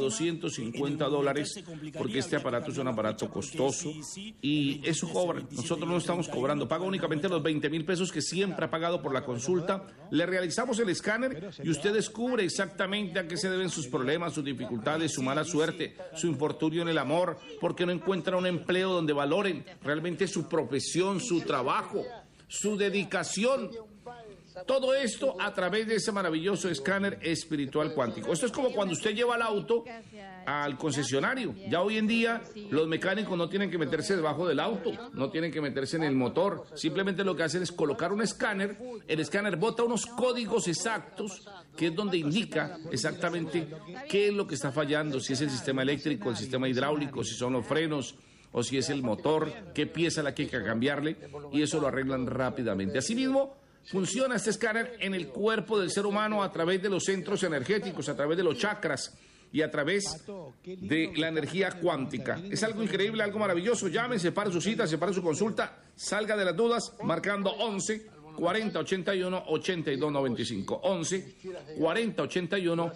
$250, porque este aparato es un aparato costoso y eso cobran. Nosotros no estamos cobrando, paga únicamente los 20,000 pesos que siempre ha pagado por la consulta. Le realizamos el escáner y usted descubre exactamente a qué se deben sus problemas, sus dificultades, su mala suerte, su infortunio en el amor, porque no encuentra un empleo donde valoren realmente su profesión, su trabajo, su dedicación. Todo esto a través de ese maravilloso escáner espiritual cuántico. Esto es como cuando usted lleva el auto al concesionario. Ya hoy en día los mecánicos no tienen que meterse debajo del auto, no tienen que meterse en el motor. Simplemente lo que hacen es colocar un escáner. El escáner bota unos códigos exactos, que es donde indica exactamente qué es lo que está fallando, si es el sistema eléctrico, el sistema hidráulico, si son los frenos, o si es el motor, qué pieza la que hay que cambiarle, y eso lo arreglan rápidamente. Asimismo, funciona este escáner en el cuerpo del ser humano a través de los centros energéticos, a través de los chakras y a través de la energía cuántica. Es algo increíble, algo maravilloso. Llamen, separe su cita, separe su consulta, salga de las dudas marcando 11 40 81 82 95. 11 40 81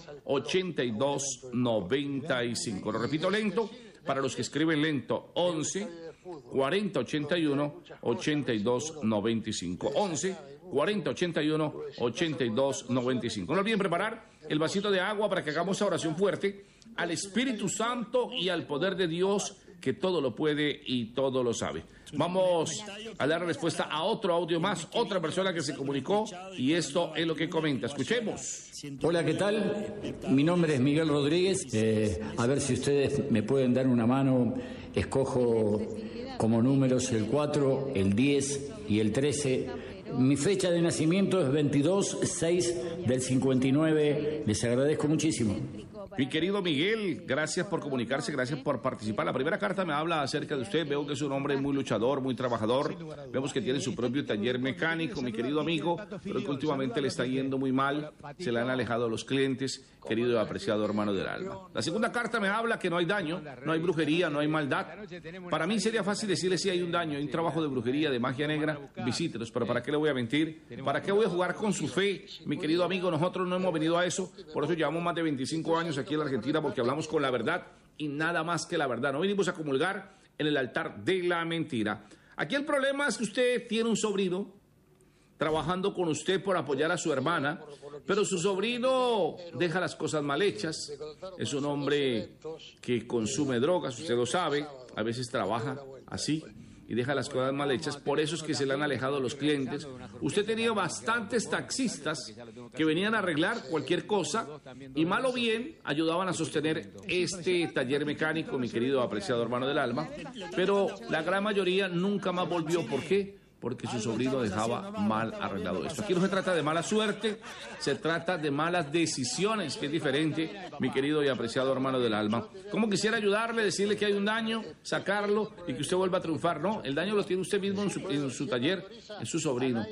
82 95. Lo repito lento para los que escriben lento. 11 40 81 82 95. 11 40 81 82 95. No olviden preparar el vasito de agua para que hagamos esa oración fuerte al Espíritu Santo y al poder de Dios, que todo lo puede y todo lo sabe. Vamos a dar respuesta a otro audio más, otra persona que se comunicó, y esto es lo que comenta. Escuchemos. Hola, ¿qué tal? Mi nombre es Miguel Rodríguez. A ver si ustedes me pueden dar una mano. Escojo como números el 4, el 10 y el 13. Mi fecha de nacimiento es 22/6/59. Les agradezco muchísimo. Mi querido Miguel, gracias por comunicarse, gracias por participar. La primera carta me habla acerca de usted. Veo que es un hombre muy luchador, muy trabajador. Vemos que tiene su propio taller mecánico, mi querido amigo, pero que últimamente le está yendo muy mal. Se le han alejado los clientes, querido y apreciado hermano del alma. La segunda carta me habla que no hay daño, no hay brujería, no hay maldad. Para mí sería fácil decirle si hay un daño, hay un trabajo de brujería, de magia negra, visítelos. Pero ¿para qué le voy a mentir? ¿Para qué voy a jugar con su fe? Mi querido amigo, nosotros no hemos venido a eso. Por eso llevamos más de 25 años aquí en la Argentina, porque hablamos con la verdad y nada más que la verdad. No venimos a comulgar en el altar de la mentira. Aquí el problema es que usted tiene un sobrino trabajando con usted por apoyar a su hermana, pero su sobrino deja las cosas mal hechas. Es un hombre que consume drogas, usted lo sabe, a veces trabaja así y deja las cosas mal hechas, por eso es que se le han alejado los clientes. Usted tenía bastantes taxistas que venían a arreglar cualquier cosa y mal o bien ayudaban a sostener este taller mecánico, mi querido apreciado hermano del alma, pero la gran mayoría nunca más volvió. ¿Por qué? Porque su sobrino dejaba mal arreglado esto. Aquí no se trata de mala suerte, se trata de malas decisiones, que es diferente, mi querido y apreciado hermano del alma. ¿Cómo quisiera ayudarle, decirle que hay un daño, sacarlo y que usted vuelva a triunfar? No, el daño lo tiene usted mismo en su taller, en su sobrino.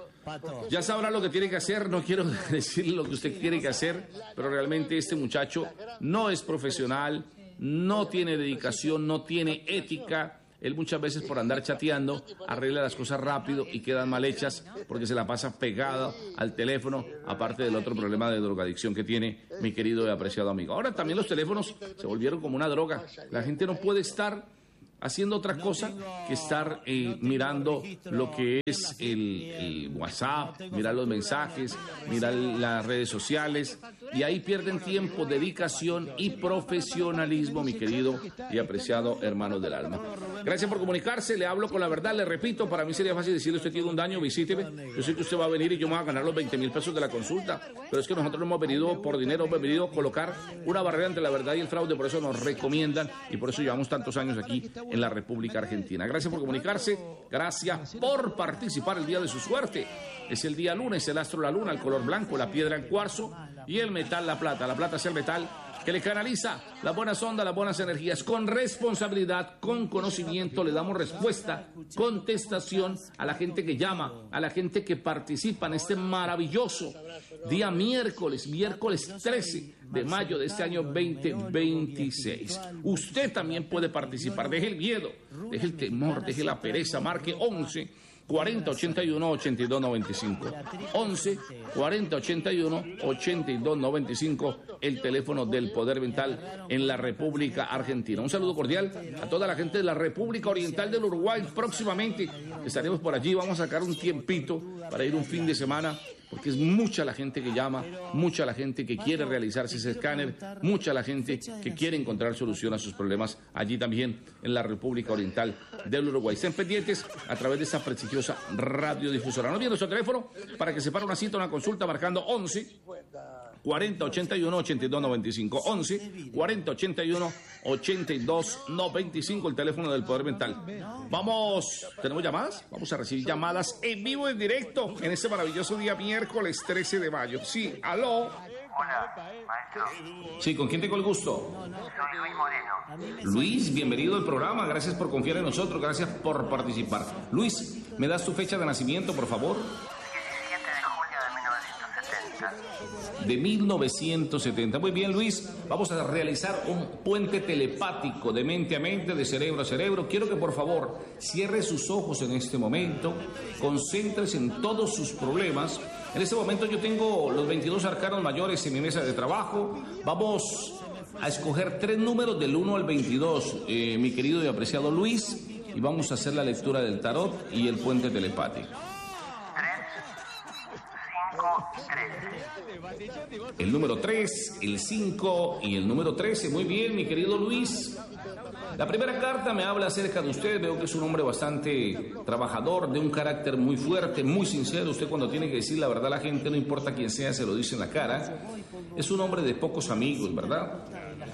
Ya sabrá lo que tiene que hacer, no quiero decirle lo que usted tiene que hacer, pero realmente este muchacho no es profesional, no tiene dedicación, no tiene ética. Él muchas veces por andar chateando arregla las cosas rápido y quedan mal hechas porque se la pasa pegada al teléfono, aparte del otro problema de drogadicción que tiene mi querido y apreciado amigo. Ahora también los teléfonos se volvieron como una droga. La gente no puede estar haciendo otra cosa que estar mirando lo que es el WhatsApp, mirar los mensajes, mirar las redes sociales, y ahí pierden tiempo, dedicación y profesionalismo, mi querido y apreciado hermano del alma. Gracias por comunicarse, le hablo con la verdad, le repito, para mí sería fácil decirle: usted tiene un daño, visíteme, yo sé que usted va a venir y yo me voy a ganar los 20,000 pesos de la consulta, pero es que nosotros no hemos venido por dinero, hemos venido a colocar una barrera entre la verdad y el fraude, por eso nos recomiendan y por eso llevamos tantos años aquí en la República Argentina. Gracias por comunicarse, gracias por participar el día de su suerte. Es el día lunes, el astro la luna, el color blanco, la piedra el cuarzo y el metal la plata. La plata es el metal que le canaliza las buenas ondas, las buenas energías. Con responsabilidad, con conocimiento, le damos respuesta, contestación a la gente que llama, a la gente que participa en este maravilloso día miércoles 13 de mayo de este año 2026. Usted también puede participar. Deje el miedo, deje el temor, deje la pereza. Marque 11 40 81 82 95. 11 40 81 82 95, el teléfono del Poder Mental en la República Argentina. Un saludo cordial a toda la gente de la República Oriental del Uruguay. Próximamente estaremos por allí, vamos a sacar un tiempito para ir un fin de semana, porque es mucha la gente que llama, mucha la gente que quiere realizarse ese escáner, mucha la gente que quiere encontrar solución a sus problemas allí también en la República Oriental del Uruguay. Estén pendientes a través de esta prestigiosa radiodifusora. No olviden nuestro teléfono para que separe una cita, una consulta, marcando 11 40 81 82 95. 11 40 81 82 95, el teléfono del Poder Mental. ¿Tenemos llamadas? Vamos a recibir llamadas en vivo, en directo, en este maravilloso día miércoles 13 de mayo. Sí, aló. Hola, maestro. Sí, ¿con quién tengo el gusto? Soy Luis Moreno. Luis, bienvenido al programa, gracias por confiar en nosotros, gracias por participar. Luis, ¿me das tu fecha de nacimiento, por favor? 17 de julio de 1970. De 1970. Muy bien, Luis, vamos a realizar un puente telepático de mente a mente, de cerebro a cerebro. Quiero que por favor cierre sus ojos en este momento, concéntrese en todos sus problemas. En este momento yo tengo los 22 arcanos mayores en mi mesa de trabajo. Vamos a escoger 3 números del 1 al 22, mi querido y apreciado Luis, y vamos a hacer la lectura del tarot y el puente telepático. 3, 5, 13. El número 3, el 5 y el número 13. Muy bien, mi querido Luis. La primera carta me habla acerca de usted. Veo que es un hombre bastante trabajador, de un carácter muy fuerte, muy sincero. Usted, cuando tiene que decir la verdad a la gente, no importa quién sea, se lo dice en la cara. Es un hombre de pocos amigos, ¿verdad?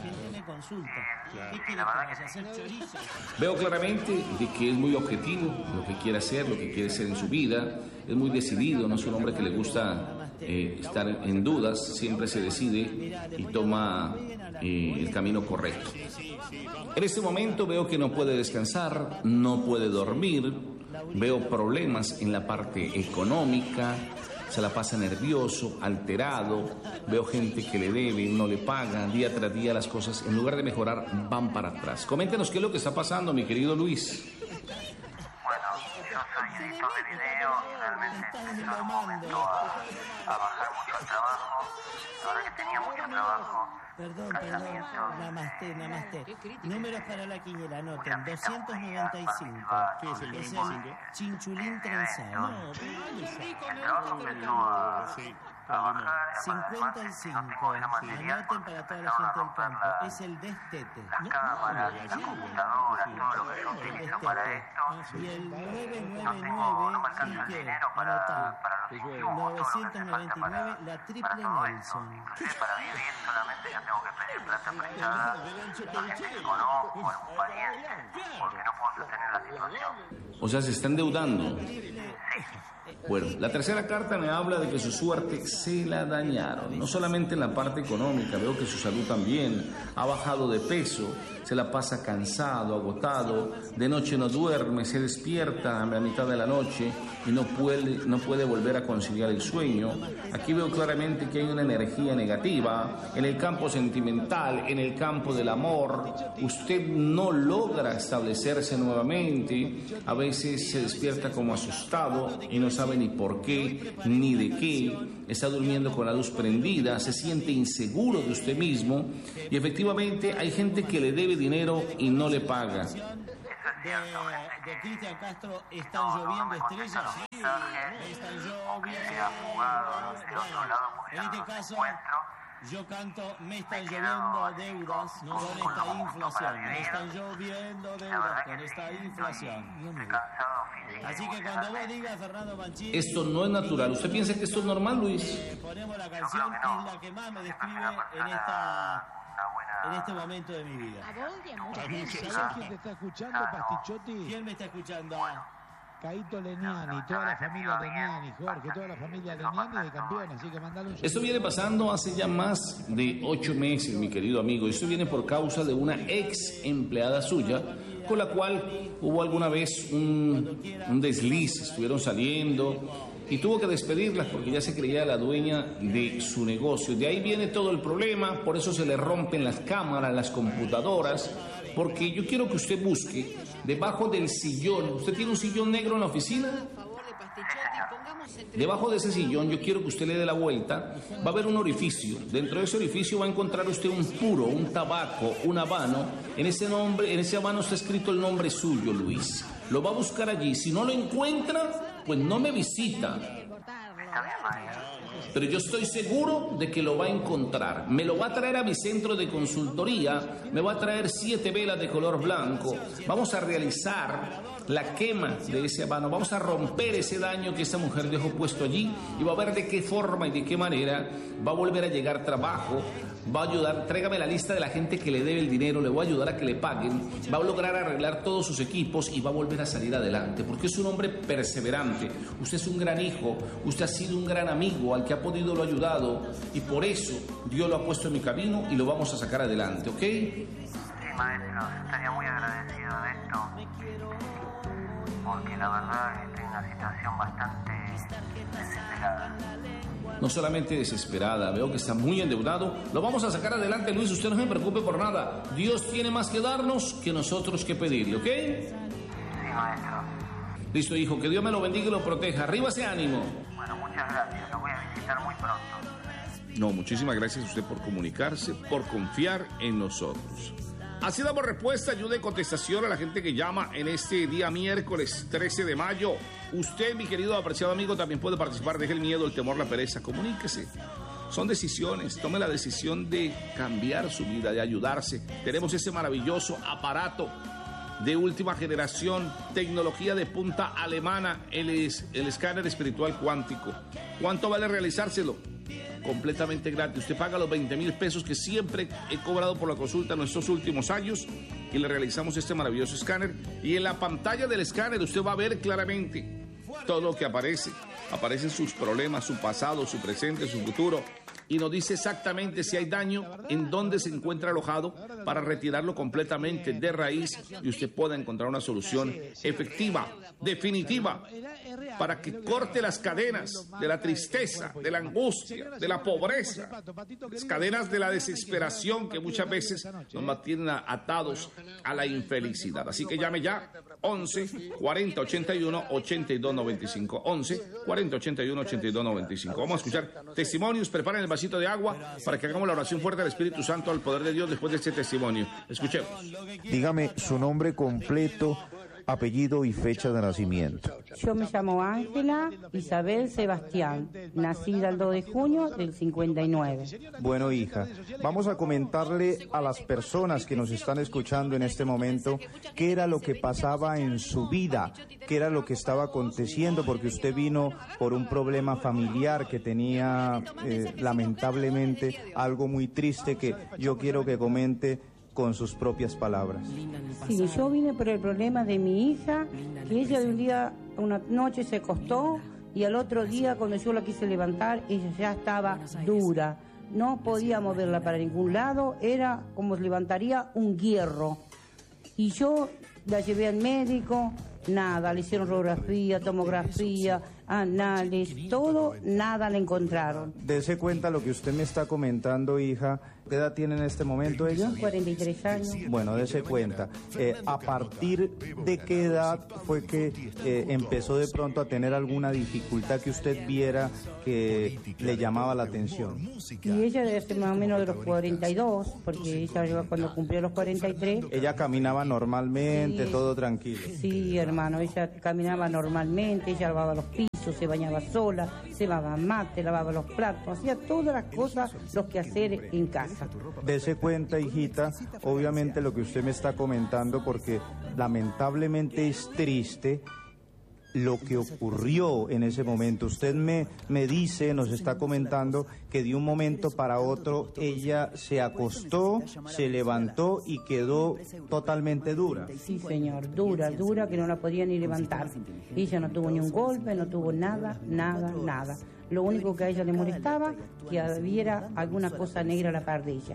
Veo claramente de que es muy objetivo, lo que quiere hacer, lo que quiere ser en su vida. Es muy decidido, no es un hombre que le gusta estar en dudas. Siempre se decide y toma el camino correcto. En este momento veo que no puede descansar, no puede dormir. Veo problemas en la parte económica. Se la pasa nervioso, alterado. Veo gente que le debe, no le paga. Día tras día las cosas, en lugar de mejorar, van para atrás. Coméntenos qué es lo que está pasando, mi querido Luis. Bueno, yo soy editor de video y realmente empezó en un momento a bajar mucho el trabajo. La verdad que tenía mucho trabajo, Perdón, namaste. Números para la quiniela, anoten. 295. ¿Qué es el 295? Chinchulín trenzado. No, pero 55. Anoten para toda la gente del campo. Es el destete. Las cámaras, las computadoras, todo lo que se utiliza para esto. Y el 999, no me alcanza el dinero para los insumos, 999, la triple Nelson. Inclusive para vivir solamente ya tengo que pedir plata prestada a gente que conozco, a algún pariente, porque no puedo sostener la situación. O sea, se está endeudando. Bueno, la tercera carta me habla de que su suerte se la dañaron, no solamente en la parte económica, veo que su salud también ha bajado de peso, se la pasa cansado, agotado, de noche no duerme, se despierta a la mitad de la noche y no puede volver a conciliar el sueño. Aquí veo claramente que hay una energía negativa en el campo sentimental, en el campo del amor. Usted no logra establecerse nuevamente, a veces se despierta como asustado y no sabe ni por qué, ni de qué, está durmiendo con la luz prendida, se siente inseguro de usted mismo y efectivamente hay gente que le debe dinero y no le paga. De Cristian Castro, ¿están lloviendo estrellas? Sí, están lloviendo. En este caso, yo canto, me están lloviendo deudas con esta inflación. Me están lloviendo deudas con esta inflación. Así que cuando vos digas, Fernando Mancini... Esto no es natural. ¿Usted piensa que esto es normal, Luis? Ponemos la canción, que es la que más me describe en este momento de mi vida. ¿Sabes quién te está escuchando, Pastichotti? ¿Quién me está escuchando? Caito Leniani, toda la familia Leniani, Jorge, toda la familia Leniani de Campeones, así que mandale un saludo. Esto viene pasando hace ya más de 8 meses, mi querido amigo. Esto viene por causa de una ex empleada suya, con la cual hubo alguna vez un desliz, estuvieron saliendo y tuvo que despedirlas porque ya se creía la dueña de su negocio. De ahí viene todo el problema, por eso se le rompen las cámaras, las computadoras, porque yo quiero que usted busque debajo del sillón. ¿Usted tiene un sillón negro en la oficina? Debajo de ese sillón yo quiero que usted le dé la vuelta, va a haber un orificio, dentro de ese orificio va a encontrar usted un puro, un tabaco, un habano, en ese habano está escrito el nombre suyo, Luis, lo va a buscar allí, si no lo encuentra, pues no me visita, pero yo estoy seguro de que lo va a encontrar, me lo va a traer a mi centro de consultoría, me va a traer 7 velas de color blanco, vamos a realizar la quema de ese habano, vamos a romper ese daño que esa mujer dejó puesto allí y va a ver de qué forma y de qué manera va a volver a llegar trabajo, va a ayudar, tráigame la lista de la gente que le debe el dinero, le voy a ayudar a que le paguen, va a lograr arreglar todos sus equipos y va a volver a salir adelante, porque es un hombre perseverante, usted es un gran hijo, usted ha sido un gran amigo al que ha podido lo ha ayudado y por eso Dios lo ha puesto en mi camino y lo vamos a sacar adelante, ¿ok? Sí, maestro, estaría muy agradecido de esto, porque la verdad estoy en una situación bastante desesperada. No solamente desesperada, veo que está muy endeudado. Lo vamos a sacar adelante, Luis, usted no se preocupe por nada. Dios tiene más que darnos que nosotros que pedirle, ¿ok? Sí, maestro. Listo, hijo, que Dios me lo bendiga y lo proteja. Arriba ese ánimo. Bueno, muchas gracias, lo voy a visitar muy pronto. No, muchísimas gracias a usted por comunicarse, por confiar en nosotros. Así damos respuesta, ayuda y contestación a la gente que llama en este día miércoles 13 de mayo. Usted, mi querido apreciado amigo, también puede participar. Deje el miedo, el temor, la pereza, comuníquese. Son decisiones, tome la decisión de cambiar su vida, de ayudarse. Tenemos ese maravilloso aparato de última generación, tecnología de punta alemana, el escáner espiritual cuántico. ¿Cuánto vale realizárselo? Completamente gratis. Usted paga los 20,000 pesos que siempre he cobrado por la consulta en estos últimos años y le realizamos este maravilloso escáner. Y en la pantalla del escáner usted va a ver claramente todo lo que aparece. Aparecen sus problemas, su pasado, su presente, su futuro. Y nos dice exactamente si hay daño, en dónde se encuentra alojado, para retirarlo completamente de raíz y usted pueda encontrar una solución efectiva, definitiva, para que corte las cadenas de la tristeza, de la angustia, de la pobreza, las cadenas de la desesperación que muchas veces nos mantienen atados a la infelicidad. Así que llame ya, 11 40 81 82 95, 11 40 81 82 95. Vamos a escuchar testimonios. Preparen el vasito de agua para que hagamos la oración fuerte al Espíritu Santo, al poder de Dios después de este testimonio. Escuchemos. Dígame su nombre completo, apellido y fecha de nacimiento. Yo me llamo Ángela Isabel Sebastián, nacida el 2 de junio del 59. Bueno, hija, vamos a comentarle a las personas que nos están escuchando en este momento qué era lo que pasaba en su vida, qué era lo que estaba aconteciendo, porque usted vino por un problema familiar que tenía lamentablemente algo muy triste que yo quiero que comente con sus propias palabras. Sí, yo vine por el problema de mi hija, que ella de un día, una noche se acostó y al otro día cuando yo la quise levantar, ella ya estaba dura. No podía moverla para ningún lado, era como si levantaría un hierro. Y yo la llevé al médico, nada, le hicieron radiografía, tomografía, análisis, todo, nada le encontraron. Dese cuenta lo que usted me está comentando, hija. ¿Qué edad tiene en este momento ella? 43 años. Bueno, dese cuenta. ¿A partir de qué edad fue que empezó de pronto a tener alguna dificultad que usted viera que le llamaba la atención? Y ella desde más o menos de los 42, porque ella cuando cumplió los 43... Ella caminaba normalmente, sí, todo tranquilo. Sí, hermano, ella caminaba normalmente, ella lavaba los pisos, se bañaba sola, se lavaba mate, lavaba los platos, hacía todas las cosas, los quehaceres en casa. Dese cuenta, hijita, obviamente lo que usted me está comentando, porque lamentablemente es triste lo que ocurrió en ese momento. Usted me dice, nos está comentando que de un momento para otro ella se acostó, se levantó y quedó totalmente dura. Sí, señor, dura, que no la podía ni levantar. Ella no tuvo ni un golpe, no tuvo nada. Lo único que a ella le molestaba, que hubiera alguna cosa negra a la par de ella.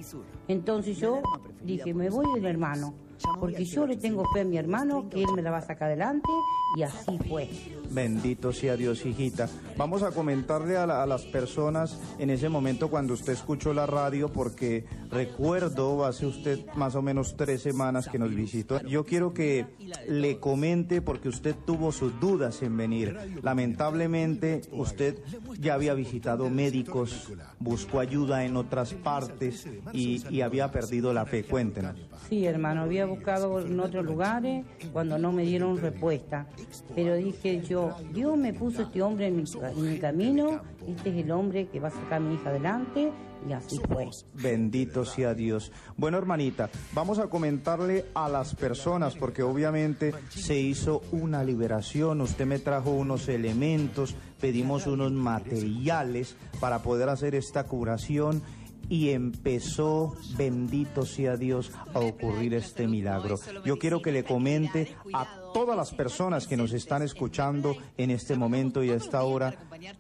Entonces yo dije, me voy del hermano, porque yo le tengo fe a mi hermano, que él me la va a sacar adelante, y así fue. Bendito sea Dios, hijita. Vamos a comentarle a las personas en ese momento cuando usted escuchó la radio, porque recuerdo, hace usted más o menos 3 semanas que nos visitó. Yo quiero que le comente, porque usted tuvo sus dudas en venir. Lamentablemente, usted ya había visitado médicos, buscó ayuda en otras partes y había perdido la fe. Cuéntenos. Sí, hermano, había buscado en otros lugares cuando no me dieron respuesta. Pero dije yo, Dios me puso este hombre en mi camino, este es el hombre que va a sacar a mi hija adelante, y así fue. Bendito sea Dios. Bueno, hermanita, vamos a comentarle a las personas, porque obviamente se hizo una liberación. Usted me trajo unos elementos, pedimos unos materiales para poder hacer esta curación. Y empezó, bendito sea Dios, a ocurrir este milagro. Yo quiero que le comente a todas las personas que nos están escuchando en este momento y a esta hora,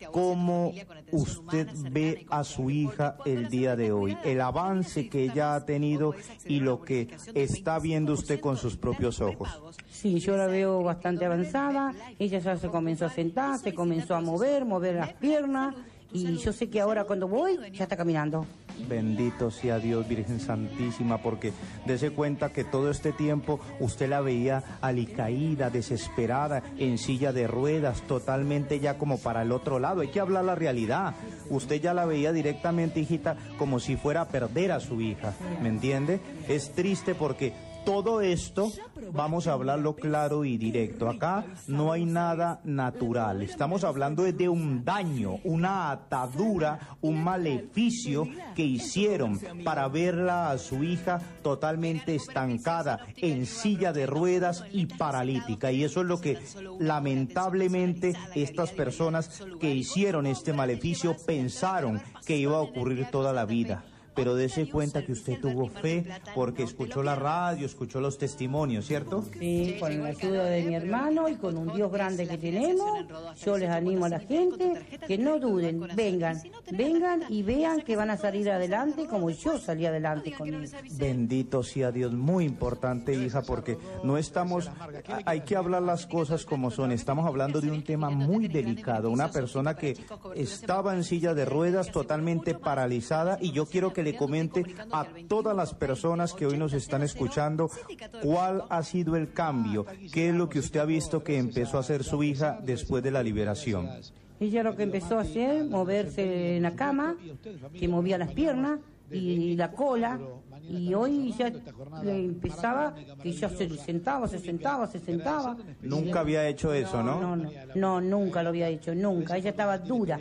cómo usted ve a su hija el día de hoy, el avance que ella ha tenido y lo que está viendo usted con sus propios ojos. Sí, yo la veo bastante avanzada, ella ya se comenzó a sentar, se comenzó a mover las piernas, y yo sé que ahora cuando voy ya está caminando. Bendito sea Dios, Virgen Santísima, porque dése cuenta que todo este tiempo usted la veía alicaída, desesperada, en silla de ruedas, totalmente ya como para el otro lado. Hay que hablar la realidad. Usted ya la veía directamente, hijita, como si fuera a perder a su hija, ¿me entiende? Es triste porque todo esto, vamos a hablarlo claro y directo. Acá no hay nada natural. Estamos hablando de un daño, una atadura, un maleficio que hicieron para verla a su hija totalmente estancada, en silla de ruedas y paralítica. Y eso es lo que lamentablemente estas personas que hicieron este maleficio pensaron que iba a ocurrir toda la vida. pero dése cuenta que usted tuvo fe porque escuchó la radio, escuchó los testimonios, ¿cierto? Sí, con la ayuda de mi hermano y con un Dios grande que tenemos, yo les animo a la gente que no duden, vengan y vean que van a salir adelante como yo salí adelante con él. Bendito sea Dios, muy importante, hija, porque no estamos, hay que hablar las cosas como son, estamos hablando de un tema muy delicado, una persona que estaba en silla de ruedas totalmente paralizada, y yo quiero que le comente a todas las personas que hoy nos están escuchando cuál ha sido el cambio, qué es lo que usted ha visto que empezó a hacer su hija después de la liberación. Ella lo que empezó a hacer, moverse en la cama, que movía las piernas y la cola, y hoy ya empezaba que ya se sentaba. Nunca había hecho eso, ¿no? No, nunca lo había hecho, nunca. Ella estaba dura.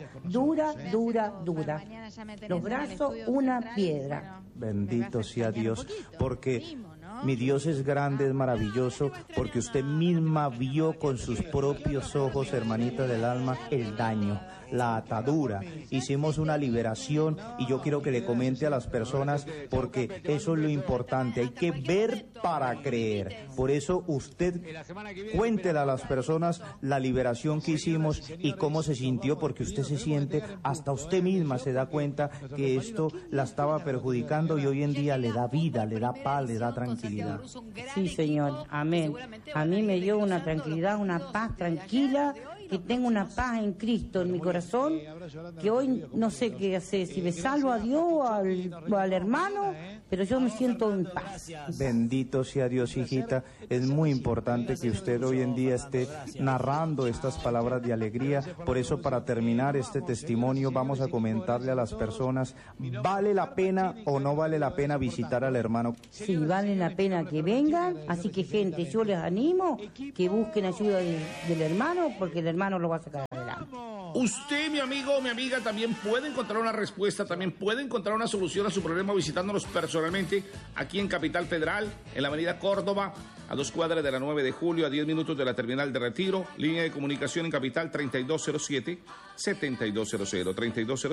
Los brazos, una piedra. Bendito sea Dios, porque mi Dios es grande, es maravilloso, porque usted misma vio con sus propios ojos, hermanita del alma, el daño, la atadura. Hicimos una liberación y yo quiero que le comente a las personas, porque eso es lo importante, hay que ver para creer. Por eso usted cuéntele a las personas la liberación que hicimos y cómo se sintió, porque usted se siente, hasta usted misma se da cuenta que esto la estaba perjudicando y hoy en día le da vida, le da paz, le da tranquilidad. Sí, Señor, amén. A mí me dio una tranquilidad, una paz tranquila, que tengo una paz en Cristo en mi corazón, que hoy no sé qué hacer, si me salvo a Dios o al hermano, pero yo me siento en paz. Bendito sea Dios, hijita. Es muy importante que usted hoy en día esté narrando estas palabras de alegría. Por eso, para terminar este testimonio, vamos a comentarle a las personas, ¿vale la pena o no vale la pena visitar al hermano? Sí, vale la pena que vengan, así que gente, yo les animo que busquen ayuda del hermano, porque el hermano lo va a sacar adelante. Usted, mi amigo o mi amiga, también puede encontrar una respuesta, también puede encontrar una solución a su problema visitándonos personalmente aquí en Capital Federal, en la avenida Córdoba, a 2 cuadras de la 9 de julio, a 10 minutos de la terminal de Retiro, línea de comunicación en Capital 3207-7200,